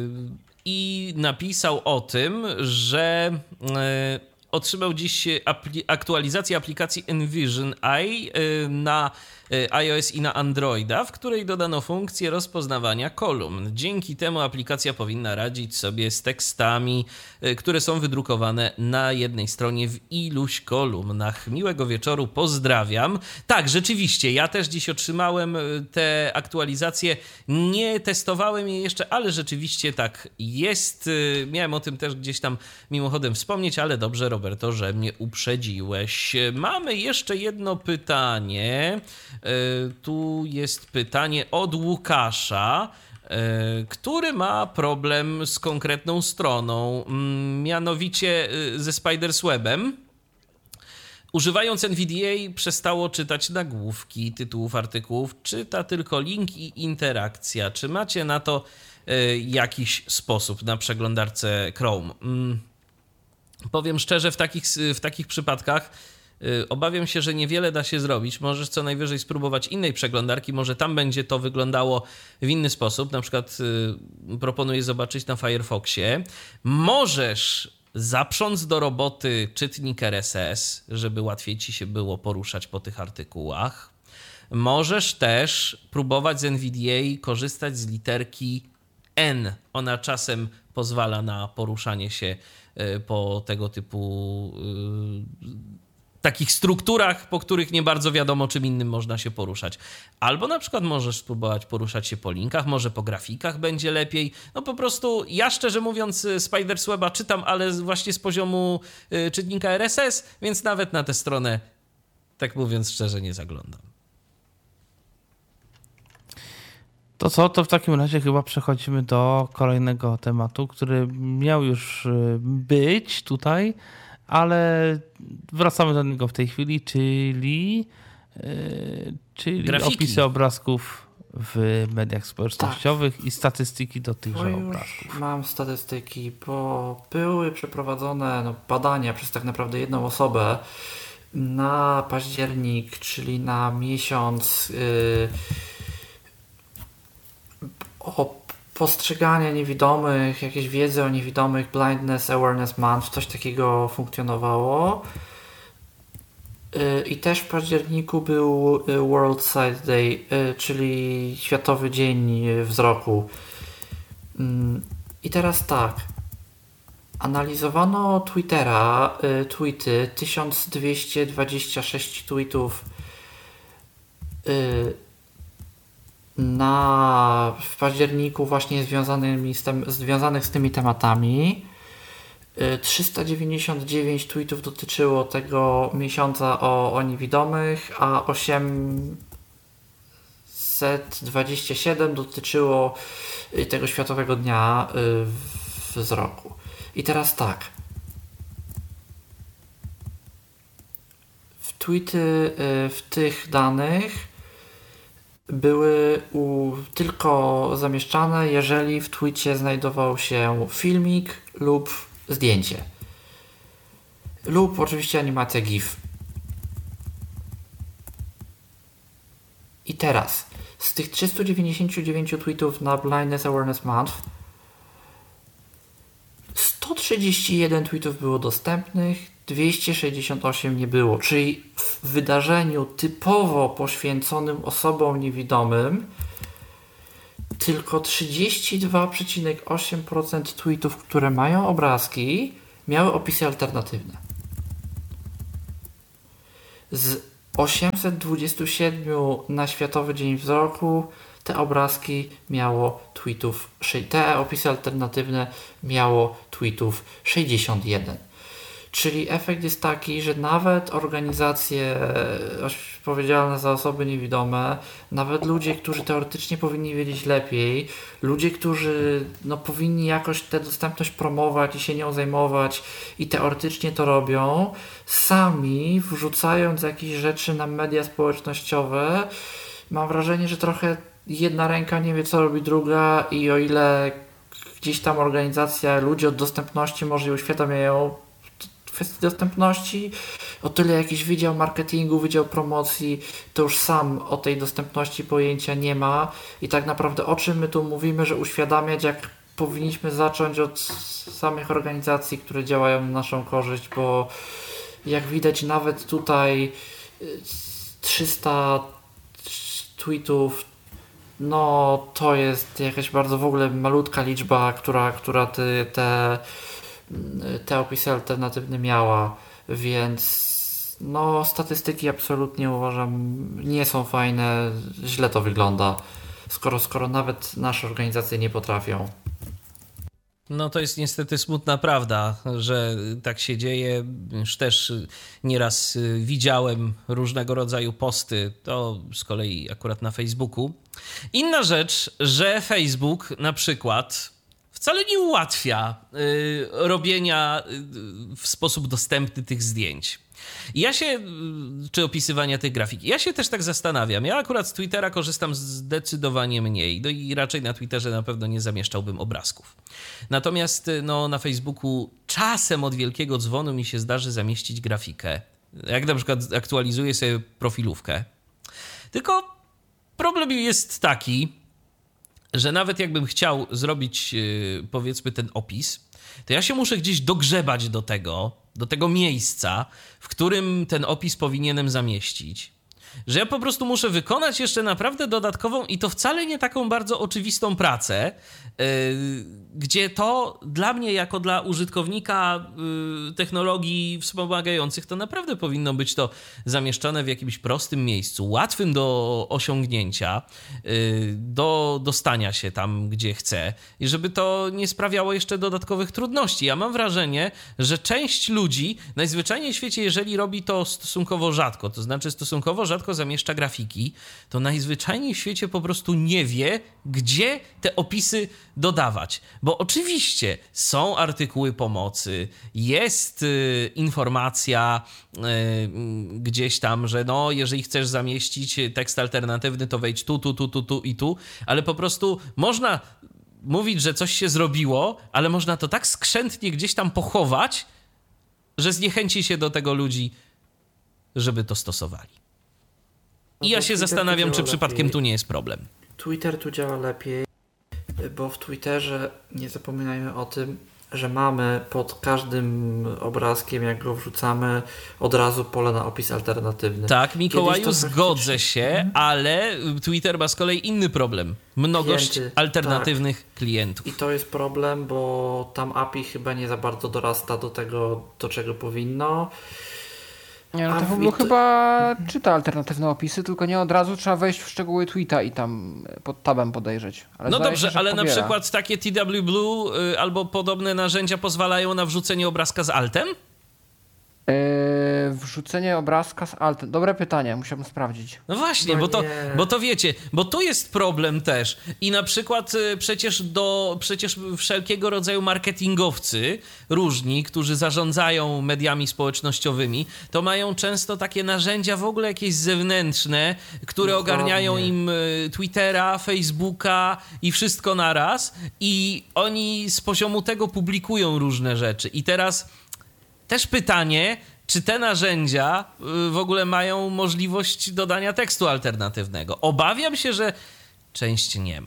i napisał o tym, że yy, otrzymał dziś apli- aktualizację aplikacji Envision i yy, na iOS i na Androida, w której dodano funkcję rozpoznawania kolumn. Dzięki temu aplikacja powinna radzić sobie z tekstami, które są wydrukowane na jednej stronie w iluś kolumnach. Miłego wieczoru, pozdrawiam. Tak, rzeczywiście, ja też dziś otrzymałem te aktualizacje. Nie testowałem je jeszcze, ale rzeczywiście tak jest. Miałem o tym też gdzieś tam mimochodem wspomnieć, ale dobrze, Roberto, że mnie uprzedziłeś. Mamy jeszcze jedno pytanie. Tu jest pytanie od Łukasza, który ma problem z konkretną stroną, mianowicie ze Spiderswebem. Używając N V D A przestało czytać nagłówki tytułów artykułów, czyta tylko link i interakcja. Czy macie na to jakiś sposób na przeglądarce Chrome? Powiem szczerze, w takich, w takich przypadkach obawiam się, że niewiele da się zrobić. Możesz co najwyżej spróbować innej przeglądarki, może tam będzie to wyglądało w inny sposób. Na przykład yy, proponuję zobaczyć na Firefoxie. Możesz zaprząc do roboty czytnik R S S, żeby łatwiej ci się było poruszać po tych artykułach. Możesz też próbować z N V D A korzystać z literki N. Ona czasem pozwala na poruszanie się yy, po tego typu yy, takich strukturach, po których nie bardzo wiadomo, czym innym można się poruszać. Albo na przykład możesz spróbować poruszać się po linkach, może po grafikach będzie lepiej. No po prostu ja szczerze mówiąc Spidersweba czytam, ale właśnie z poziomu y, czytnika R S S, więc nawet na tę stronę, tak mówiąc szczerze, nie zaglądam. To co, to w takim razie chyba przechodzimy do kolejnego tematu, który miał już być tutaj, ale wracamy do niego w tej chwili, czyli, yy, czyli opisy obrazków w mediach społecznościowych tak. I statystyki do tychże obrazków. Mam statystyki, bo były przeprowadzone no, badania przez tak naprawdę jedną osobę na październik, czyli na miesiąc yy, o postrzeganie niewidomych, jakieś wiedzy o niewidomych, Blindness Awareness Month, coś takiego funkcjonowało. I też w październiku był World Sight Day, czyli Światowy Dzień Wzroku. I teraz tak. Analizowano Twittera, tweety, tysiąc dwieście dwadzieścia sześć tweetów na, w październiku właśnie związanymi z tem, związanych z tymi tematami. trzysta dziewięćdziesiąt dziewięć tweetów dotyczyło tego miesiąca o, o niewidomych, a osiemset dwadzieścia siedem dotyczyło tego Światowego Dnia Wzroku. I teraz tak. W tweety w tych danych były u, tylko zamieszczane, jeżeli w tweetie znajdował się filmik lub zdjęcie. Lub oczywiście animacja GIF. I teraz, z tych trzystu dziewięćdziesięciu dziewięciu tweetów na Blindness Awareness Month sto trzydzieści jeden tweetów było dostępnych, dwieście sześćdziesiąt osiem nie było. Czyli w wydarzeniu typowo poświęconym osobom niewidomym tylko trzydzieści dwa przecinek osiem procent tweetów, które mają obrazki, miały opisy alternatywne. Z osiemset dwadzieścia siedem na Światowy Dzień Wzroku te obrazki miało tweetów, te opisy alternatywne miało tweetów sześćdziesiąt jeden. Czyli efekt jest taki, że nawet organizacje odpowiedzialne za osoby niewidome, nawet ludzie, którzy teoretycznie powinni wiedzieć lepiej, ludzie, którzy no, powinni jakoś tę dostępność promować i się nią zajmować i teoretycznie to robią, sami wrzucając jakieś rzeczy na media społecznościowe, mam wrażenie, że trochę jedna ręka nie wie, co robi druga i o ile gdzieś tam organizacja, ludzie od dostępności może uświadamiają kwestii dostępności, o tyle jakiś wydział marketingu, wydział promocji, to już sam o tej dostępności pojęcia nie ma i tak naprawdę o czym my tu mówimy, że uświadamiać, jak powinniśmy zacząć od samych organizacji, które działają na naszą korzyść, bo jak widać nawet tutaj trzysta tweetów, no to jest jakaś bardzo w ogóle malutka liczba, która, która te, te te opisy alternatywne miała, więc no statystyki absolutnie uważam nie są fajne, źle to wygląda, skoro, skoro nawet nasze organizacje nie potrafią. No to jest niestety smutna prawda, że tak się dzieje. Już też nieraz widziałem różnego rodzaju posty, to z kolei akurat na Facebooku. Inna rzecz, że Facebook na przykład wcale nie ułatwia y, robienia y, w sposób dostępny tych zdjęć. Ja się, czy opisywania tych grafik. Ja się też tak zastanawiam. Ja akurat z Twittera korzystam zdecydowanie mniej. No i raczej na Twitterze na pewno nie zamieszczałbym obrazków. Natomiast no, na Facebooku czasem od wielkiego dzwonu mi się zdarzy zamieścić grafikę. Jak na przykład aktualizuję sobie profilówkę. Tylko problem jest taki, że nawet jakbym chciał zrobić, powiedzmy, ten opis, to ja się muszę gdzieś dogrzebać do tego, do tego miejsca, w którym ten opis powinienem zamieścić. Że ja po prostu muszę wykonać jeszcze naprawdę dodatkową i to wcale nie taką bardzo oczywistą pracę, yy, gdzie to dla mnie, jako dla użytkownika yy, technologii wspomagających, to naprawdę powinno być to zamieszczone w jakimś prostym miejscu, łatwym do osiągnięcia, yy, do dostania się tam, gdzie chcę i żeby to nie sprawiało jeszcze dodatkowych trudności. Ja mam wrażenie, że część ludzi najzwyczajniej w świecie, jeżeli robi to stosunkowo rzadko, to znaczy stosunkowo rzadko zamieszcza grafiki, to najzwyczajniej w świecie po prostu nie wie, gdzie te opisy dodawać. Bo oczywiście są artykuły pomocy, jest y, informacja y, gdzieś tam, że no, jeżeli chcesz zamieścić tekst alternatywny, to wejdź tu, tu, tu, tu, tu i tu, ale po prostu można mówić, że coś się zrobiło, ale można to tak skrzętnie gdzieś tam pochować, że zniechęci się do tego ludzi, żeby to stosowali. I ja się zastanawiam, czy przypadkiem tu nie jest problem. Twitter tu działa lepiej, bo w Twitterze nie zapominajmy o tym, że mamy pod każdym obrazkiem, jak go wrzucamy, od razu pole na opis alternatywny. Tak, Mikołaju, zgodzę się, ale Twitter ma z kolei inny problem. Mnogość Klienty, alternatywnych tak. klientów. I to jest problem, bo tam A P I chyba nie za bardzo dorasta do tego, do czego powinno. Nie, no to w ogóle to... chyba czyta alternatywne opisy, tylko nie od razu trzeba wejść w szczegóły tweeta i tam pod tabem podejrzeć. Ale no dobrze, się, ale pobiera. Na przykład takie T W Blue y, albo podobne narzędzia pozwalają na wrzucenie obrazka z altem? Yy, wrzucenie obrazka z altem. Dobre pytanie, musiałbym sprawdzić. No właśnie, no bo, to, bo to wiecie, bo tu jest problem też. I na przykład y, przecież do przecież wszelkiego rodzaju marketingowcy różni, którzy zarządzają mediami społecznościowymi, to mają często takie narzędzia w ogóle jakieś zewnętrzne, które Dokładnie. ogarniają im y, Twittera, Facebooka i wszystko naraz. I oni z poziomu tego publikują różne rzeczy. I teraz też pytanie, czy te narzędzia w ogóle mają możliwość dodania tekstu alternatywnego. Obawiam się, że część nie ma.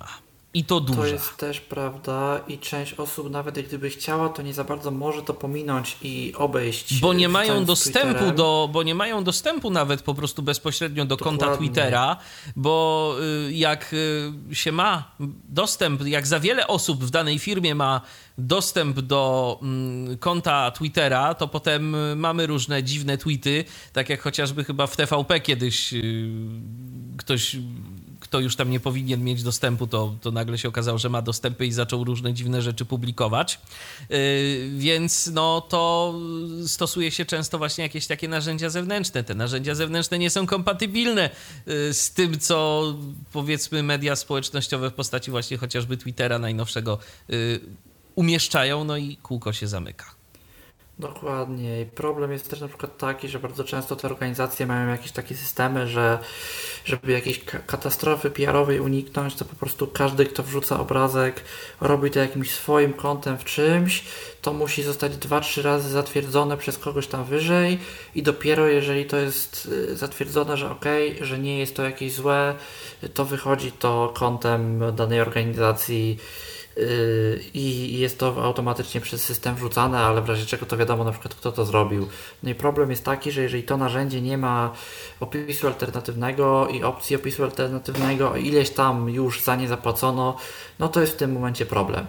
I to duża. To jest też prawda i część osób nawet jak gdyby chciała, to nie za bardzo może to pominąć i obejść. Bo nie mają dostępu do, bo nie mają dostępu nawet po prostu bezpośrednio do Dokładnie. konta Twittera, bo jak się ma dostęp, jak za wiele osób w danej firmie ma dostęp do mm, konta Twittera, to potem mamy różne dziwne tweety, tak jak chociażby chyba w T V P kiedyś yy, ktoś, kto już tam nie powinien mieć dostępu, to, to nagle się okazało, że ma dostępy i zaczął różne dziwne rzeczy publikować. Yy, więc no to stosuje się często właśnie jakieś takie narzędzia zewnętrzne. Te narzędzia zewnętrzne nie są kompatybilne yy, z tym, co powiedzmy media społecznościowe w postaci właśnie chociażby Twittera najnowszego yy, umieszczają, no i kółko się zamyka. Dokładnie. I problem jest też na przykład taki, że bardzo często te organizacje mają jakieś takie systemy, że żeby jakiejś katastrofy P R-owej uniknąć, to po prostu każdy, kto wrzuca obrazek, robi to jakimś swoim kontem w czymś, to musi zostać dwa, trzy razy zatwierdzone przez kogoś tam wyżej i dopiero jeżeli to jest zatwierdzone, że okej, okay, że nie jest to jakieś złe, to wychodzi to kontem danej organizacji i jest to automatycznie przez system wrzucane, ale w razie czego to wiadomo na przykład kto to zrobił. No i problem jest taki, że jeżeli to narzędzie nie ma opisu alternatywnego i opcji opisu alternatywnego, ileś tam już za nie zapłacono, no to jest w tym momencie problem.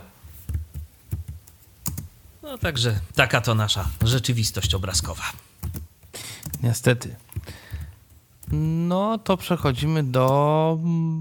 No także taka to nasza rzeczywistość obrazkowa. Niestety. No to przechodzimy do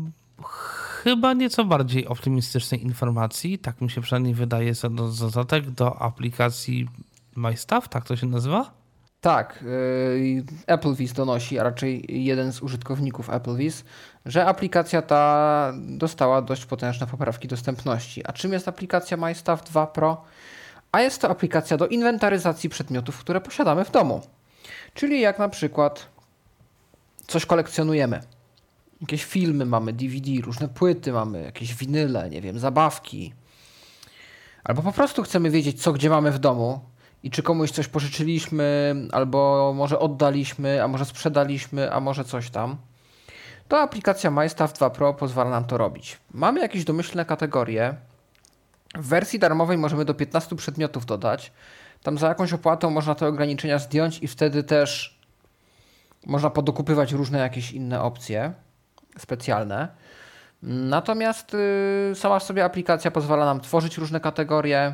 chyba nieco bardziej optymistycznej informacji, tak mi się przynajmniej wydaje, za dodatek do aplikacji MyStuff, tak to się nazywa? Tak, yy, Applevis donosi, a raczej jeden z użytkowników Applevis, że aplikacja ta dostała dość potężne poprawki dostępności. A czym jest aplikacja MyStuff dwa Pro? A jest to aplikacja do inwentaryzacji przedmiotów, które posiadamy w domu. Czyli jak na przykład coś kolekcjonujemy. Jakieś filmy mamy, D V D, różne płyty mamy, jakieś winyle, nie wiem, zabawki. Albo po prostu chcemy wiedzieć, co gdzie mamy w domu i czy komuś coś pożyczyliśmy, albo może oddaliśmy, a może sprzedaliśmy, a może coś tam. To aplikacja MyStuff dwa Pro pozwala nam to robić. Mamy jakieś domyślne kategorie. W wersji darmowej możemy do piętnastu przedmiotów dodać. Tam za jakąś opłatą można te ograniczenia zdjąć i wtedy też można podokupywać różne jakieś inne opcje specjalne. Natomiast yy, sama w sobie aplikacja pozwala nam tworzyć różne kategorie,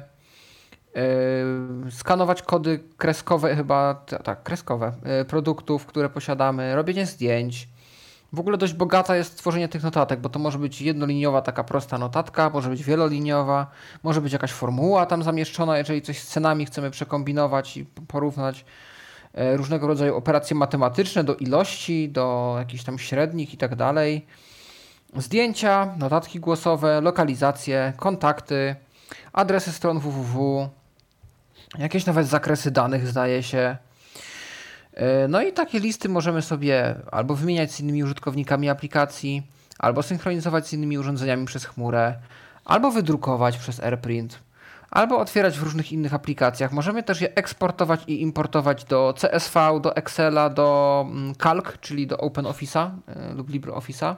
yy, skanować kody kreskowe, chyba t- tak, kreskowe yy, produktów, które posiadamy, robienie zdjęć. W ogóle dość bogata jest tworzenie tych notatek, bo to może być jednoliniowa taka prosta notatka, może być wieloliniowa, może być jakaś formuła tam zamieszczona, jeżeli coś z cenami chcemy przekombinować i porównać. Yy, różnego rodzaju operacje matematyczne do ilości, do jakichś tam średnich i tak dalej. Zdjęcia, notatki głosowe, lokalizacje, kontakty, adresy stron www, jakieś nawet zakresy danych zdaje się. No i takie listy możemy sobie albo wymieniać z innymi użytkownikami aplikacji, albo synchronizować z innymi urządzeniami przez chmurę, albo wydrukować przez AirPrint, albo otwierać w różnych innych aplikacjach. Możemy też je eksportować i importować do C S V, do Excela, do Calc, czyli do OpenOffice'a lub LibreOffice'a.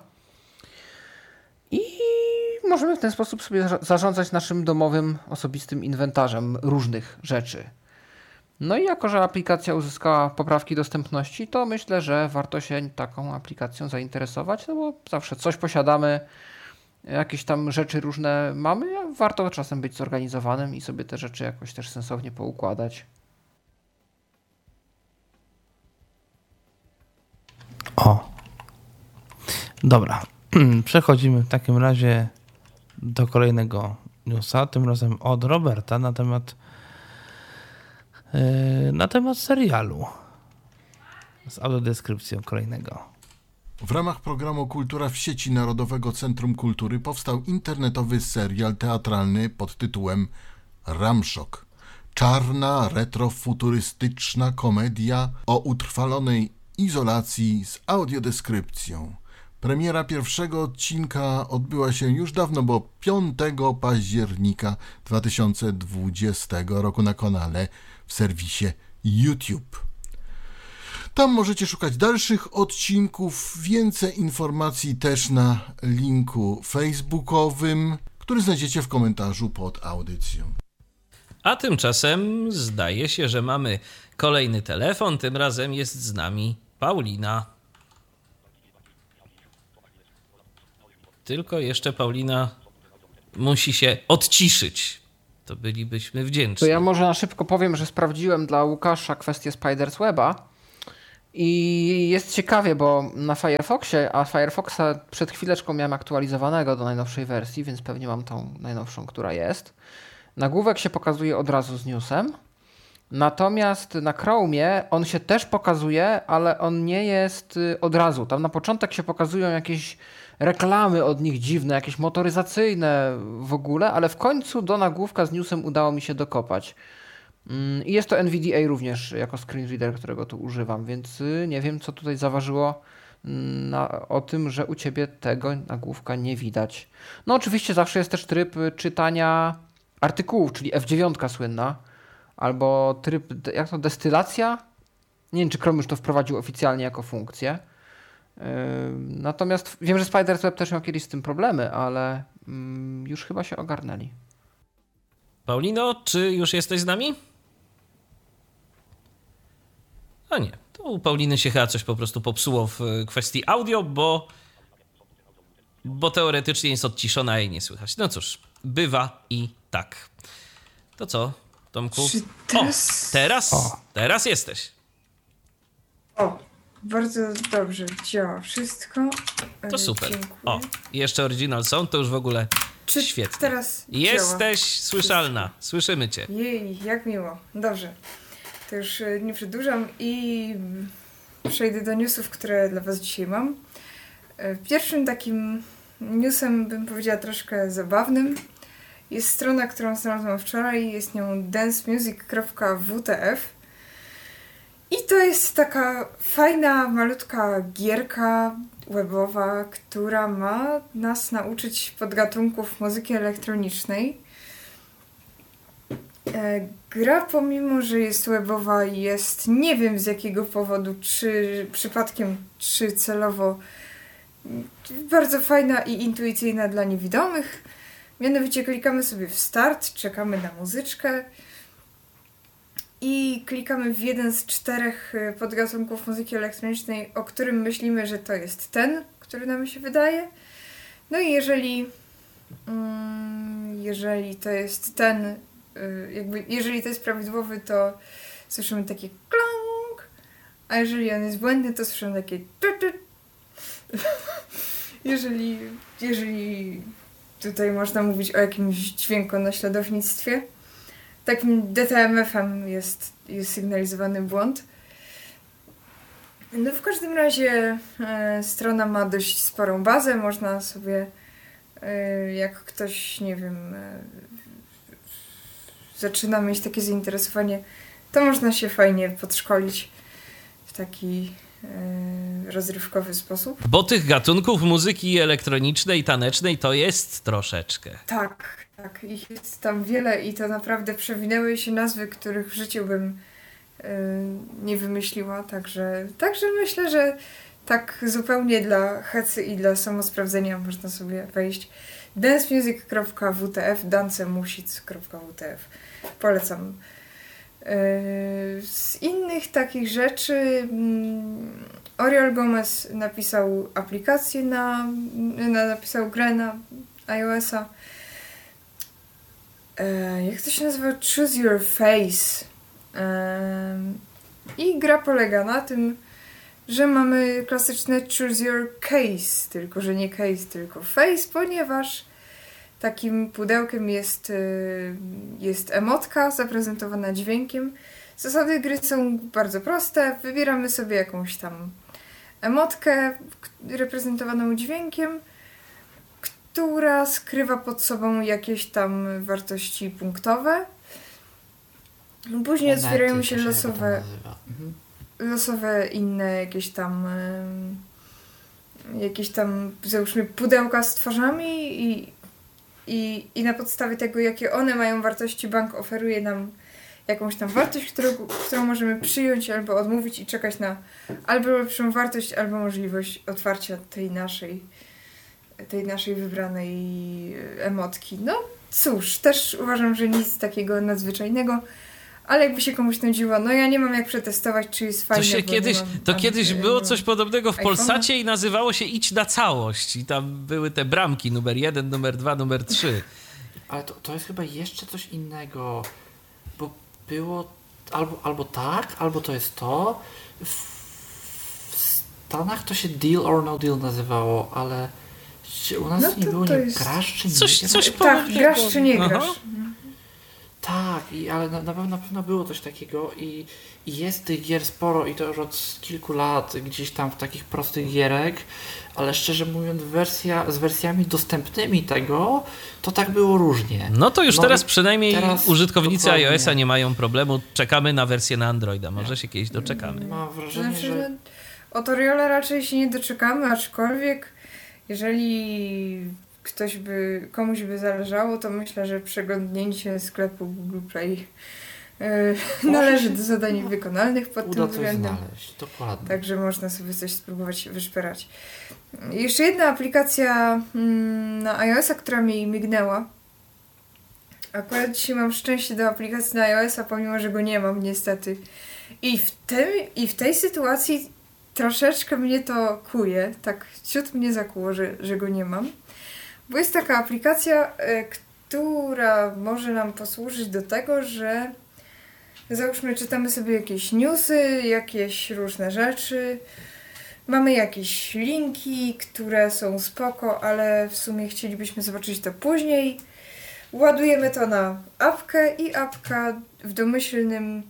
I możemy w ten sposób sobie zarządzać naszym domowym, osobistym inwentarzem różnych rzeczy. No i jako, że aplikacja uzyskała poprawki dostępności, to myślę, że warto się taką aplikacją zainteresować, no bo zawsze coś posiadamy, jakieś tam rzeczy różne mamy, a warto czasem być zorganizowanym i sobie te rzeczy jakoś też sensownie poukładać. O, dobra. Przechodzimy w takim razie do kolejnego newsa, tym razem od Roberta na temat yy, na temat serialu z audiodeskrypcją kolejnego. W ramach programu Kultura w sieci Narodowego Centrum Kultury powstał internetowy serial teatralny pod tytułem Ramszok. Czarna, retrofuturystyczna komedia o utrwalonej izolacji z audiodeskrypcją. Premiera pierwszego odcinka odbyła się już dawno, bo piątego października dwa tysiące dwudziestego roku na kanale w serwisie YouTube. Tam możecie szukać dalszych odcinków, więcej informacji też na linku facebookowym, który znajdziecie w komentarzu pod audycją. A tymczasem zdaje się, że mamy kolejny telefon. Tym razem jest z nami Paulina. Tylko jeszcze Paulina musi się odciszyć. To bylibyśmy wdzięczni. To ja może na szybko powiem, że sprawdziłem dla Łukasza kwestię Spiders Weba i jest ciekawie, bo na Firefoxie, a Firefoxa przed chwileczką miałem aktualizowanego do najnowszej wersji, więc pewnie mam tą najnowszą, która jest. Nagłówek się pokazuje od razu z newsem, natomiast na Chromie on się też pokazuje, ale on nie jest od razu. Tam na początek się pokazują jakieś reklamy od nich dziwne, jakieś motoryzacyjne w ogóle, ale w końcu do nagłówka z newsem udało mi się dokopać. I jest to N V D A również jako screenreader, którego tu używam, więc nie wiem, co tutaj zaważyło na, o tym, że u Ciebie tego nagłówka nie widać. No oczywiście zawsze jest też tryb czytania artykułów, czyli F dziewięć słynna, albo tryb, jak to, destylacja? Nie wiem, czy Chrome już to wprowadził oficjalnie jako funkcję. Yy, natomiast wiem, że Spiders Web też miał kiedyś z tym problemy, ale yy, już chyba się ogarnęli. Paulino, czy już jesteś z nami? A nie, to u Pauliny się chyba coś po prostu popsuło w kwestii audio, bo, bo teoretycznie jest odciszona i nie słychać. No cóż, bywa i tak. To co, Tomku? Czy teraz... O, teraz, o. teraz jesteś. O, bardzo dobrze działa wszystko. To super. Dziękuję. O, i jeszcze original sound, to już w ogóle Czy świetnie. teraz Jesteś działa? słyszalna, słyszymy cię. Jej, jak miło. Dobrze. To już nie przedłużam i przejdę do newsów, które dla was dzisiaj mam. Pierwszym takim newsem, bym powiedziała troszkę zabawnym, jest strona, którą znalazłam wczoraj. Jest nią dancemusic kropka w t f. I to jest taka fajna, malutka gierka webowa, która ma nas nauczyć podgatunków muzyki elektronicznej. Gra, pomimo że jest webowa, jest, nie wiem z jakiego powodu, czy przypadkiem, czy celowo, bardzo fajna i intuicyjna dla niewidomych. Mianowicie klikamy sobie w start, czekamy na muzyczkę i klikamy w jeden z czterech podgatunków muzyki elektronicznej, o którym myślimy, że to jest ten, który nam się wydaje. No i jeżeli, jeżeli to jest ten, jakby jeżeli to jest prawidłowy, to słyszymy takie klang, a jeżeli on jest błędny, to słyszymy takie tu, tu. jeżeli, jeżeli tutaj można mówić o jakimś dźwiękonaśladownictwie, takim D T M F-em jest, jest sygnalizowany błąd. No w każdym razie e, strona ma dość sporą bazę, można sobie e, jak ktoś, nie wiem, e, zaczyna mieć takie zainteresowanie, to można się fajnie podszkolić w taki e, rozrywkowy sposób. Bo tych gatunków muzyki elektronicznej, tanecznej to jest troszeczkę. Tak, tak. Ich jest tam wiele i to naprawdę przewinęły się nazwy, których w życiu bym e, nie wymyśliła. Także, także myślę, że tak zupełnie dla hecy i dla samosprawdzenia można sobie wejść. dancemusic kropka w t f, dancemusic kropka w t f. Polecam. Z innych takich rzeczy Oriol Gomez napisał aplikację na, na napisał grę na iOS-a. Jak to się nazywa? Choose Your Face. I gra polega na tym, że mamy klasyczne Choose Your Case, tylko że nie case, tylko face, ponieważ takim pudełkiem jest, jest emotka zaprezentowana dźwiękiem. Zasady gry są bardzo proste. Wybieramy sobie jakąś tam emotkę reprezentowaną dźwiękiem, która skrywa pod sobą jakieś tam wartości punktowe. Później otwierają się losowe, losowe inne jakieś tam jakieś tam, załóżmy, pudełka z twarzami i I, I na podstawie tego, jakie one mają wartości, bank oferuje nam jakąś tam wartość, którą, którą możemy przyjąć albo odmówić i czekać na albo lepszą wartość, albo możliwość otwarcia tej naszej, tej naszej wybranej emotki. No cóż, też uważam, że nic takiego nadzwyczajnego, ale jakby się komuś nudziło, no ja nie mam jak przetestować, czy jest fajne. To, się kiedyś, mam, to tam, kiedyś było coś podobnego w iPhone'a. Polsacie i nazywało się Idź na całość. I tam były te bramki, numer jeden, numer dwa, numer trzy. Ale to, to jest chyba jeszcze coś innego, bo było albo, albo tak, albo to jest to. W, w Stanach to się deal or no deal nazywało, ale czy u nas No nie to było to nie jest- grasz czy nie Coś, grasz? coś Tak, podobnego. grasz czy nie Aha. grasz. Tak, i, ale na, na, pewno, na pewno było coś takiego i, i jest tych gier sporo i to już od kilku lat gdzieś tam w takich prostych gierek, ale szczerze mówiąc wersja, z wersjami dostępnymi tego, to tak było różnie. No to już No teraz i przynajmniej teraz użytkownicy dokładnie. iOS-a nie mają problemu. Czekamy na wersję na Androida. Może się kiedyś doczekamy. Mam wrażenie, Znaczy, że... no, od Oriola raczej się nie doczekamy, aczkolwiek jeżeli ktoś by, komuś by zależało, to myślę, że przeglądnięcie sklepu Google Play yy, należy do zadań wykonalnych pod Uda tym coś względem. znaleźć, dokładnie. Także można sobie coś spróbować wyszperać. Jeszcze jedna aplikacja mm, na iOS-a, która mi mignęła. Akurat dzisiaj mam szczęście do aplikacji na iOS-a, pomimo że go nie mam niestety. I w, tym, i w tej sytuacji troszeczkę mnie to kuje, tak ciut mnie zakuło, że, że go nie mam. Bo jest taka aplikacja, y, która może nam posłużyć do tego, że załóżmy czytamy sobie jakieś newsy, jakieś różne rzeczy, mamy jakieś linki, które są spoko, ale w sumie chcielibyśmy zobaczyć to później. Ładujemy to na apkę i apka w domyślnym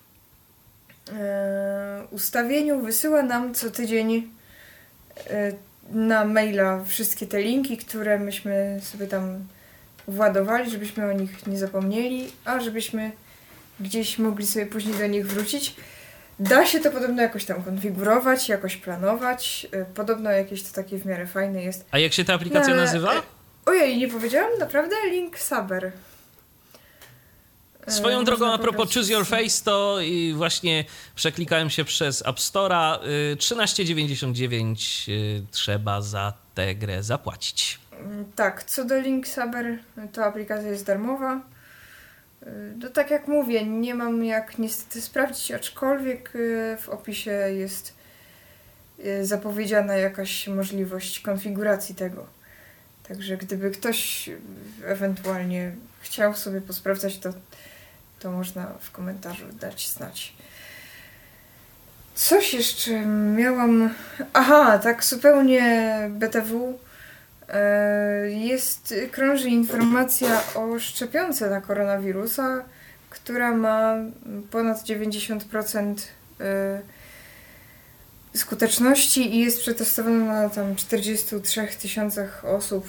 e, ustawieniu wysyła nam co tydzień e, na maila wszystkie te linki, które myśmy sobie tam władowali, żebyśmy o nich nie zapomnieli, a żebyśmy gdzieś mogli sobie później do nich wrócić. Da się to podobno jakoś tam konfigurować, jakoś planować. E, Podobno jakieś to takie w miarę fajne jest. A jak się ta aplikacja No, ale- nazywa? Ojej, nie powiedziałam? Naprawdę? Link Saber. E, Swoją można drogą, a propos pobrać Choose Your z- Face, to i właśnie przeklikałem się przez App Store'a. y, trzynaście dziewięćdziesiąt dziewięć y, trzeba za tę grę zapłacić. Mm, Tak, co do Link Saber, to aplikacja jest darmowa. Y, No tak jak mówię, nie mam jak niestety sprawdzić, aczkolwiek y, w opisie jest y, zapowiedziana jakaś możliwość konfiguracji tego. Także gdyby ktoś y, ewentualnie chciał sobie posprawdzać, to, to można w komentarzu dać znać. Coś jeszcze miałam... Aha, tak zupełnie B T W. E, Jest, krąży informacja o szczepionce na koronawirusa, która ma ponad dziewięćdziesiąt procent e, skuteczności i jest przetestowana na tam czterdziestu trzech tysiącach osób.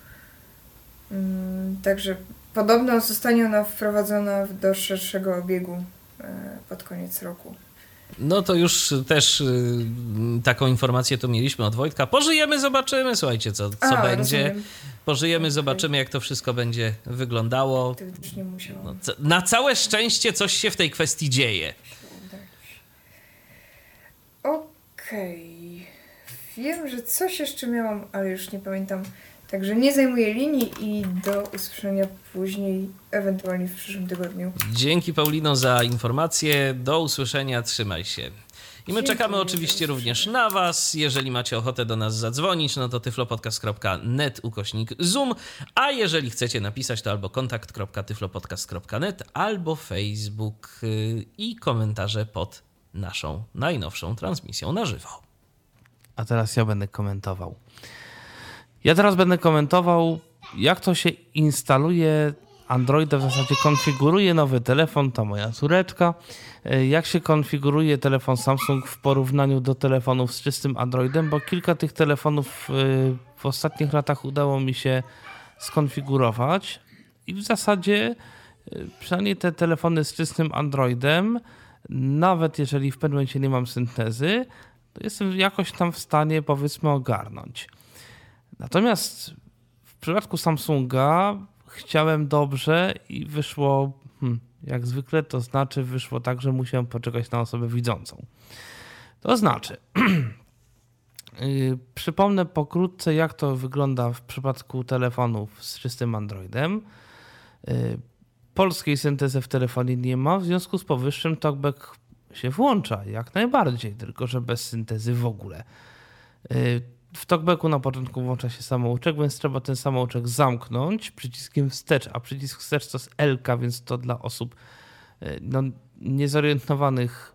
Mm, Także podobno zostanie ona wprowadzona do szerszego obiegu e, pod koniec roku. No to już też y, taką informację to mieliśmy od Wojtka. Pożyjemy, zobaczymy. Słuchajcie, co, co A, będzie. rozumiem. Pożyjemy, Okej. zobaczymy, jak to wszystko będzie wyglądało. To już nie musiałam. No, co- na całe szczęście coś się w tej kwestii dzieje. Okej. Wiem, że coś jeszcze miałam, ale już nie pamiętam. Także nie zajmuję linii i do usłyszenia później, ewentualnie w przyszłym tygodniu. Dzięki, Paulino, za informację. Do usłyszenia, trzymaj się. I my Dziękuję, czekamy do oczywiście usłyszenia. również na Was. Jeżeli macie ochotę do nas zadzwonić, no to tyflopodcast kropka net ukośnik zoom, a jeżeli chcecie napisać, to albo kontakt kropka tyflopodcast kropka net, albo Facebook y, i komentarze pod naszą najnowszą transmisją na żywo. A teraz ja będę komentował. Ja teraz będę komentował, jak to się instaluje Androida, w zasadzie konfiguruje nowy telefon, to moja córeczka, jak się konfiguruje telefon Samsung w porównaniu do telefonów z czystym Androidem, bo kilka tych telefonów w ostatnich latach udało mi się skonfigurować i w zasadzie przynajmniej te telefony z czystym Androidem, nawet jeżeli w pewnym momencie nie mam syntezy, to jestem jakoś tam w stanie, powiedzmy, ogarnąć. Natomiast w przypadku Samsunga chciałem dobrze i wyszło hmm, jak zwykle, to znaczy wyszło tak, że musiałem poczekać na osobę widzącą. To znaczy, yy, przypomnę pokrótce, jak to wygląda w przypadku telefonów z czystym Androidem. Yy, polskiej syntezy w telefonie nie ma, w związku z powyższym TalkBack się włącza, jak najbardziej, tylko że bez syntezy w ogóle. Yy, W TalkBacku na początku włącza się samouczek, więc trzeba ten samouczek zamknąć przyciskiem wstecz, a przycisk wstecz to jest L-ka, więc to dla osób no, niezorientowanych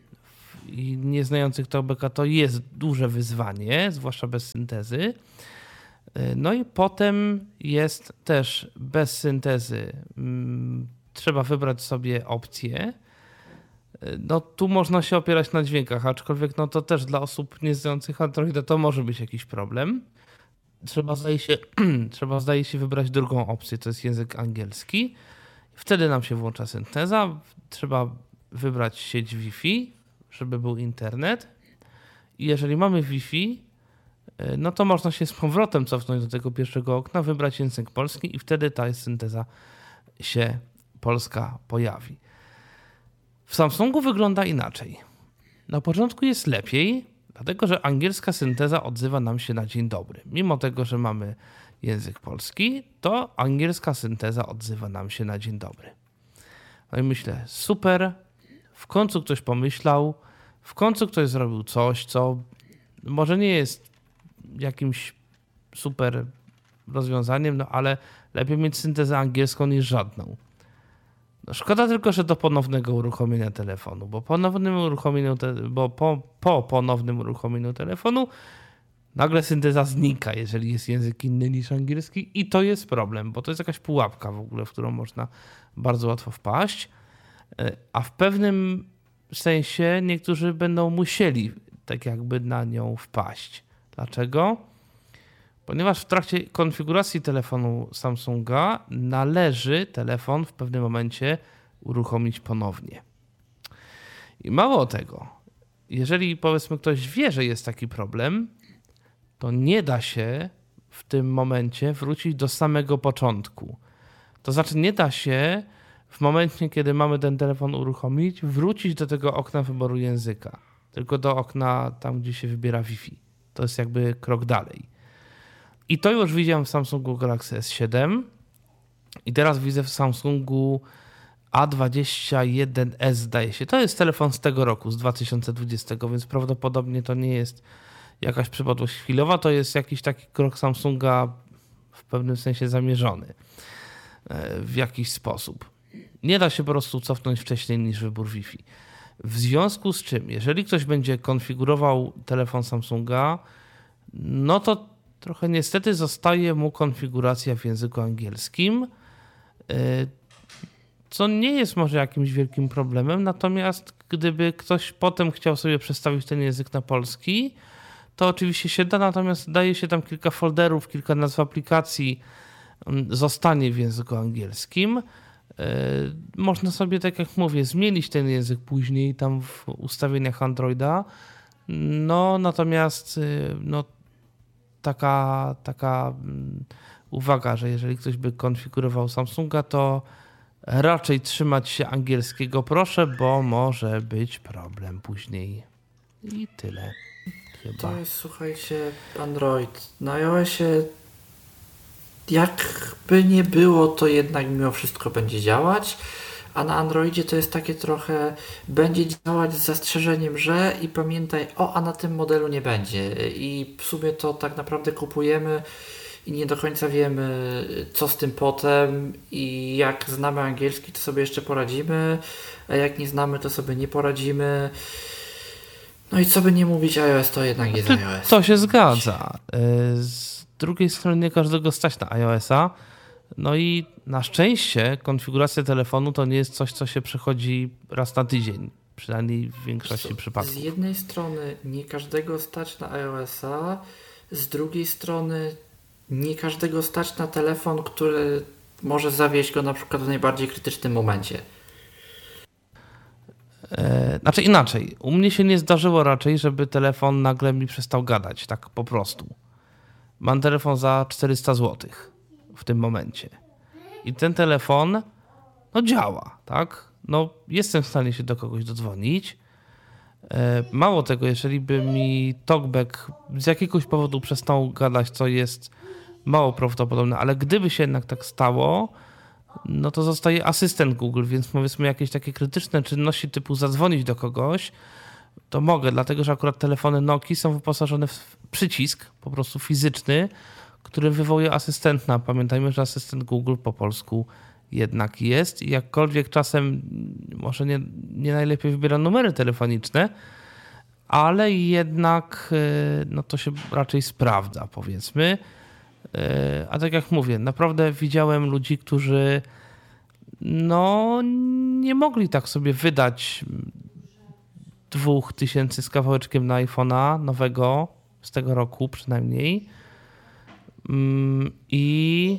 i nieznających TalkBacka to jest duże wyzwanie, zwłaszcza bez syntezy. No i potem jest też bez syntezy. Trzeba wybrać sobie opcję. No tu można się opierać na dźwiękach, aczkolwiek no to też dla osób nieznających Androida to może być jakiś problem. Trzeba zdaje się, trzeba zdaje się wybrać drugą opcję, to jest język angielski. Wtedy nam się włącza synteza. Trzeba wybrać sieć Wi-Fi, żeby był internet. I jeżeli mamy Wi-Fi, no to można się z powrotem cofnąć do tego pierwszego okna, wybrać język polski i wtedy ta synteza się polska pojawi. W Samsungu wygląda inaczej. Na początku jest lepiej, dlatego że angielska synteza odzywa nam się na dzień dobry. Mimo tego, że mamy język polski, to angielska synteza odzywa nam się na dzień dobry. No i myślę, super, w końcu ktoś pomyślał, w końcu ktoś zrobił coś, co może nie jest jakimś super rozwiązaniem, no ale lepiej mieć syntezę angielską niż żadną. No szkoda tylko, że do ponownego uruchomienia telefonu, bo, ponownym uruchomieniu te, bo po, po ponownym uruchomieniu telefonu nagle synteza znika, jeżeli jest język inny niż angielski i to jest problem, bo to jest jakaś pułapka w ogóle, w którą można bardzo łatwo wpaść, a w pewnym sensie niektórzy będą musieli tak jakby na nią wpaść. Dlaczego? Ponieważ w trakcie konfiguracji telefonu Samsunga należy telefon w pewnym momencie uruchomić ponownie. I mało tego, jeżeli powiedzmy ktoś wie, że jest taki problem, to nie da się w tym momencie wrócić do samego początku. To znaczy nie da się w momencie, kiedy mamy ten telefon uruchomić, wrócić do tego okna wyboru języka, tylko do okna tam, gdzie się wybiera Wi-Fi. To jest jakby krok dalej. I to już widziałem w Samsungu Galaxy S siedem i teraz widzę w Samsungu A dwadzieścia jeden S, zdaje się. To jest telefon z tego roku, z dwa tysiące dwudziestego, więc prawdopodobnie to nie jest jakaś przypadłość chwilowa, to jest jakiś taki krok Samsunga w pewnym sensie zamierzony w jakiś sposób. Nie da się po prostu cofnąć wcześniej niż wybór Wi-Fi. W związku z czym, jeżeli ktoś będzie konfigurował telefon Samsunga, no to trochę niestety zostaje mu konfiguracja w języku angielskim, co nie jest może jakimś wielkim problemem, natomiast gdyby ktoś potem chciał sobie przestawić ten język na polski, to oczywiście się da, natomiast daje się tam kilka folderów, kilka nazw aplikacji, zostanie w języku angielskim. Można sobie, tak jak mówię, zmienić ten język później tam w ustawieniach Androida, no natomiast no, taka, taka uwaga, że jeżeli ktoś by konfigurował Samsunga, to raczej trzymać się angielskiego proszę, bo może być problem później. I tyle. Chyba. To jest, słuchajcie, Android. Na iOSie jakby nie było, to jednak mimo wszystko będzie działać, a na Androidzie to jest takie trochę będzie działać z zastrzeżeniem, że i pamiętaj, o, a na tym modelu nie będzie. I w sumie to tak naprawdę kupujemy i nie do końca wiemy, co z tym potem i jak znamy angielski, to sobie jeszcze poradzimy, a jak nie znamy, to sobie nie poradzimy. No i co by nie mówić, iOS to jednak jest iOS. To się zgadza. Z drugiej strony nie każdego stać na iOS-a. No i na szczęście konfiguracja telefonu to nie jest coś, co się przechodzi raz na tydzień. Przynajmniej w większości Co, przypadków. Z jednej strony nie każdego stać na iOS-a, z drugiej strony nie każdego stać na telefon, który może zawieść go na przykład w najbardziej krytycznym momencie. Znaczy inaczej, u mnie się nie zdarzyło raczej, żeby telefon nagle mi przestał gadać, tak po prostu. Mam telefon za czterysta złotych w tym momencie. I ten telefon, no działa, tak? No jestem w stanie się do kogoś dodzwonić. Mało tego, jeżeli by mi TalkBack z jakiegoś powodu przestał gadać, co jest mało prawdopodobne, ale gdyby się jednak tak stało, no to zostaje asystent Google, więc powiedzmy jakieś takie krytyczne czynności typu zadzwonić do kogoś, to mogę, dlatego że akurat telefony Nokii są wyposażone w przycisk, po prostu fizyczny, który wywołuje asystenta. Pamiętajmy, że asystent Google po polsku jednak jest i jakkolwiek czasem może nie, nie najlepiej wybiera numery telefoniczne, ale jednak no to się raczej sprawdza, powiedzmy. A tak jak mówię, naprawdę widziałem ludzi, którzy no nie mogli tak sobie wydać dwóch tysięcy z kawałeczkiem na iPhone'a nowego z tego roku przynajmniej. I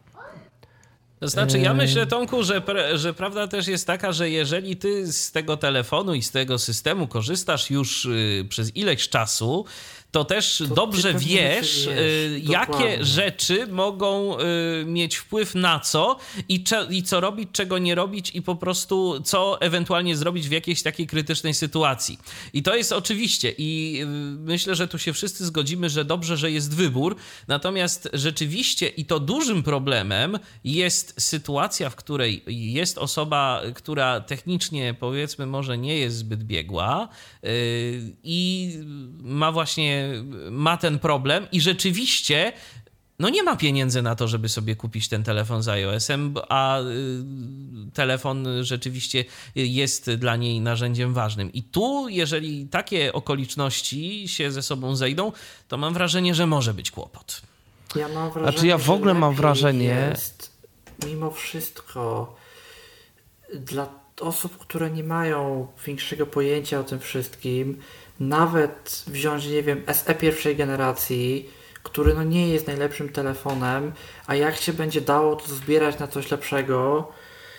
to znaczy, ja myślę, Tomku, że, że prawda też jest taka, że jeżeli ty z tego telefonu i z tego systemu korzystasz już y, przez ileś czasu, to też to dobrze wiesz, wiesz jakie dokładnie. rzeczy mogą y, mieć wpływ na co i, cze, i co robić, czego nie robić i po prostu co ewentualnie zrobić w jakiejś takiej krytycznej sytuacji. I to jest oczywiście i y, myślę, że tu się wszyscy zgodzimy, że dobrze, że jest wybór, natomiast rzeczywiście i to dużym problemem jest sytuacja, w której jest osoba, która technicznie powiedzmy może nie jest zbyt biegła y, i ma właśnie ma ten problem i rzeczywiście no nie ma pieniędzy na to, żeby sobie kupić ten telefon z iOS-em, a telefon rzeczywiście jest dla niej narzędziem ważnym. I tu, jeżeli takie okoliczności się ze sobą zejdą, to mam wrażenie, że może być kłopot. Ja mam wrażenie, znaczy ja w ogóle mam wrażenie... Jest, mimo wszystko dla osób, które nie mają większego pojęcia o tym wszystkim, nawet wziąć, nie wiem, S E pierwszej generacji, który no nie jest najlepszym telefonem, a jak się będzie dało to zbierać na coś lepszego,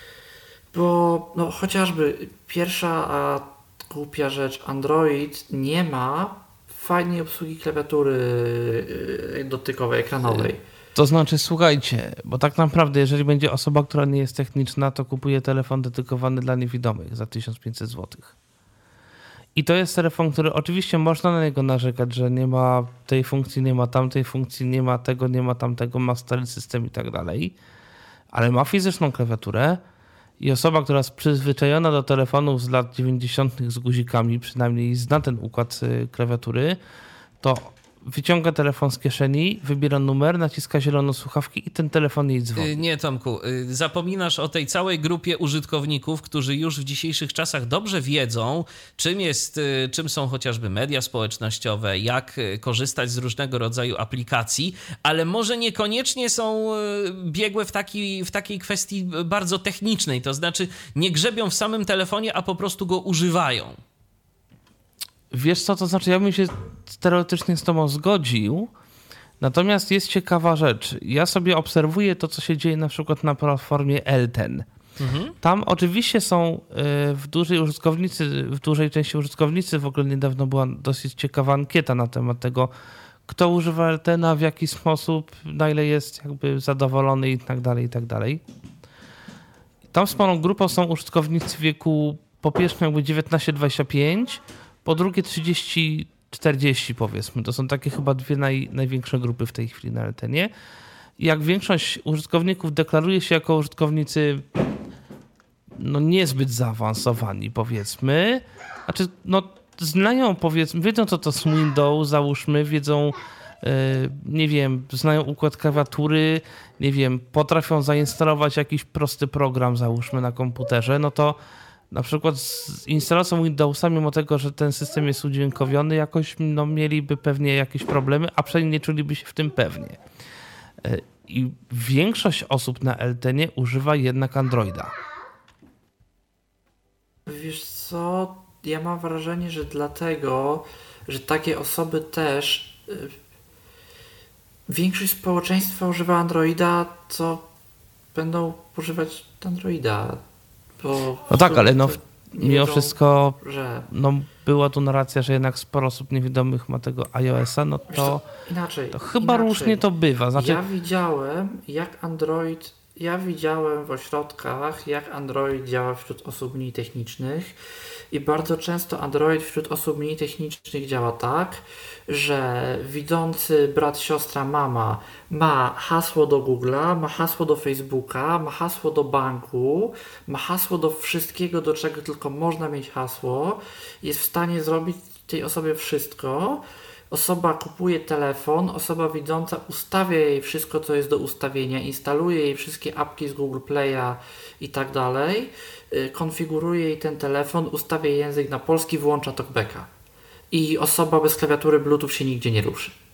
bo no chociażby pierwsza a głupia rzecz, Android nie ma fajnej obsługi klawiatury dotykowej, ekranowej. To znaczy, słuchajcie, bo tak naprawdę, jeżeli będzie osoba, która nie jest techniczna, to kupuje telefon dedykowany dla niewidomych za tysiąc pięćset złotych. I to jest telefon, który oczywiście można na niego narzekać, że nie ma tej funkcji, nie ma tamtej funkcji, nie ma tego, nie ma tamtego, ma stary system i tak dalej, ale ma fizyczną klawiaturę i osoba, która jest przyzwyczajona do telefonów z lat dziewięćdziesiątych z guzikami, przynajmniej zna ten układ klawiatury, to wyciąga telefon z kieszeni, wybiera numer, naciska zieloną słuchawki i ten telefon jej dzwoni. Nie, Tomku, zapominasz o tej całej grupie użytkowników, którzy już w dzisiejszych czasach dobrze wiedzą, czym jest, czym są chociażby media społecznościowe, jak korzystać z różnego rodzaju aplikacji, ale może niekoniecznie są biegłe w, taki, w takiej kwestii bardzo technicznej, to znaczy nie grzebią w samym telefonie, a po prostu go używają. Wiesz co, to znaczy ja bym się teoretycznie z tobą zgodził, natomiast jest ciekawa rzecz. Ja sobie obserwuję to, co się dzieje na przykład na platformie Elten. Mhm. Tam oczywiście są w dużej użytkownicy, w dużej części użytkownicy, w ogóle niedawno była dosyć ciekawa ankieta na temat tego, kto używa Eltena, w jaki sposób, na ile jest jakby zadowolony i tak dalej, i tak dalej. Tam sporą grupą są użytkownicy w wieku po pierwsze jakby dziewiętnaście dwadzieścia pięć, po drugie trzydzieści czterdzieści powiedzmy. To są takie chyba dwie naj, największe grupy w tej chwili na Eltenie. I jak większość użytkowników deklaruje się jako użytkownicy no niezbyt zaawansowani powiedzmy, znaczy no znają powiedzmy, wiedzą co to jest Windows, załóżmy, wiedzą yy, nie wiem, znają układ klawiatury, nie wiem, potrafią zainstalować jakiś prosty program załóżmy na komputerze, no to na przykład z instalacją Windowsa, mimo tego, że ten system jest udźwiękowiony, jakoś no, mieliby pewnie jakieś problemy, a przynajmniej nie czuliby się w tym pewnie. I większość osób na Eltenie używa jednak Androida. Wiesz co, ja mam wrażenie, że dlatego, że takie osoby też yy, większość społeczeństwa używa Androida, co będą używać Androida. Bo no tak, ale no mimo wiedzą, wszystko że... no, była tu narracja, że jednak sporo osób niewidomych ma tego iOS-a, no to, to, inaczej, to chyba inaczej. różnie to bywa. Znaczy... Ja widziałem, jak Android Ja widziałem w ośrodkach, jak Android działa wśród osób mniej technicznych i bardzo często Android wśród osób mniej technicznych działa tak, że widzący brat, siostra, mama ma hasło do Google'a, ma hasło do Facebooka, ma hasło do banku, ma hasło do wszystkiego, do czego tylko można mieć hasło, jest w stanie zrobić tej osobie wszystko. Osoba kupuje telefon, osoba widząca ustawia jej wszystko, co jest do ustawienia, instaluje jej wszystkie apki z Google Play'a i tak dalej, konfiguruje jej ten telefon, ustawia język na polski, włącza talkbacka. I osoba bez klawiatury Bluetooth się nigdzie nie ruszy.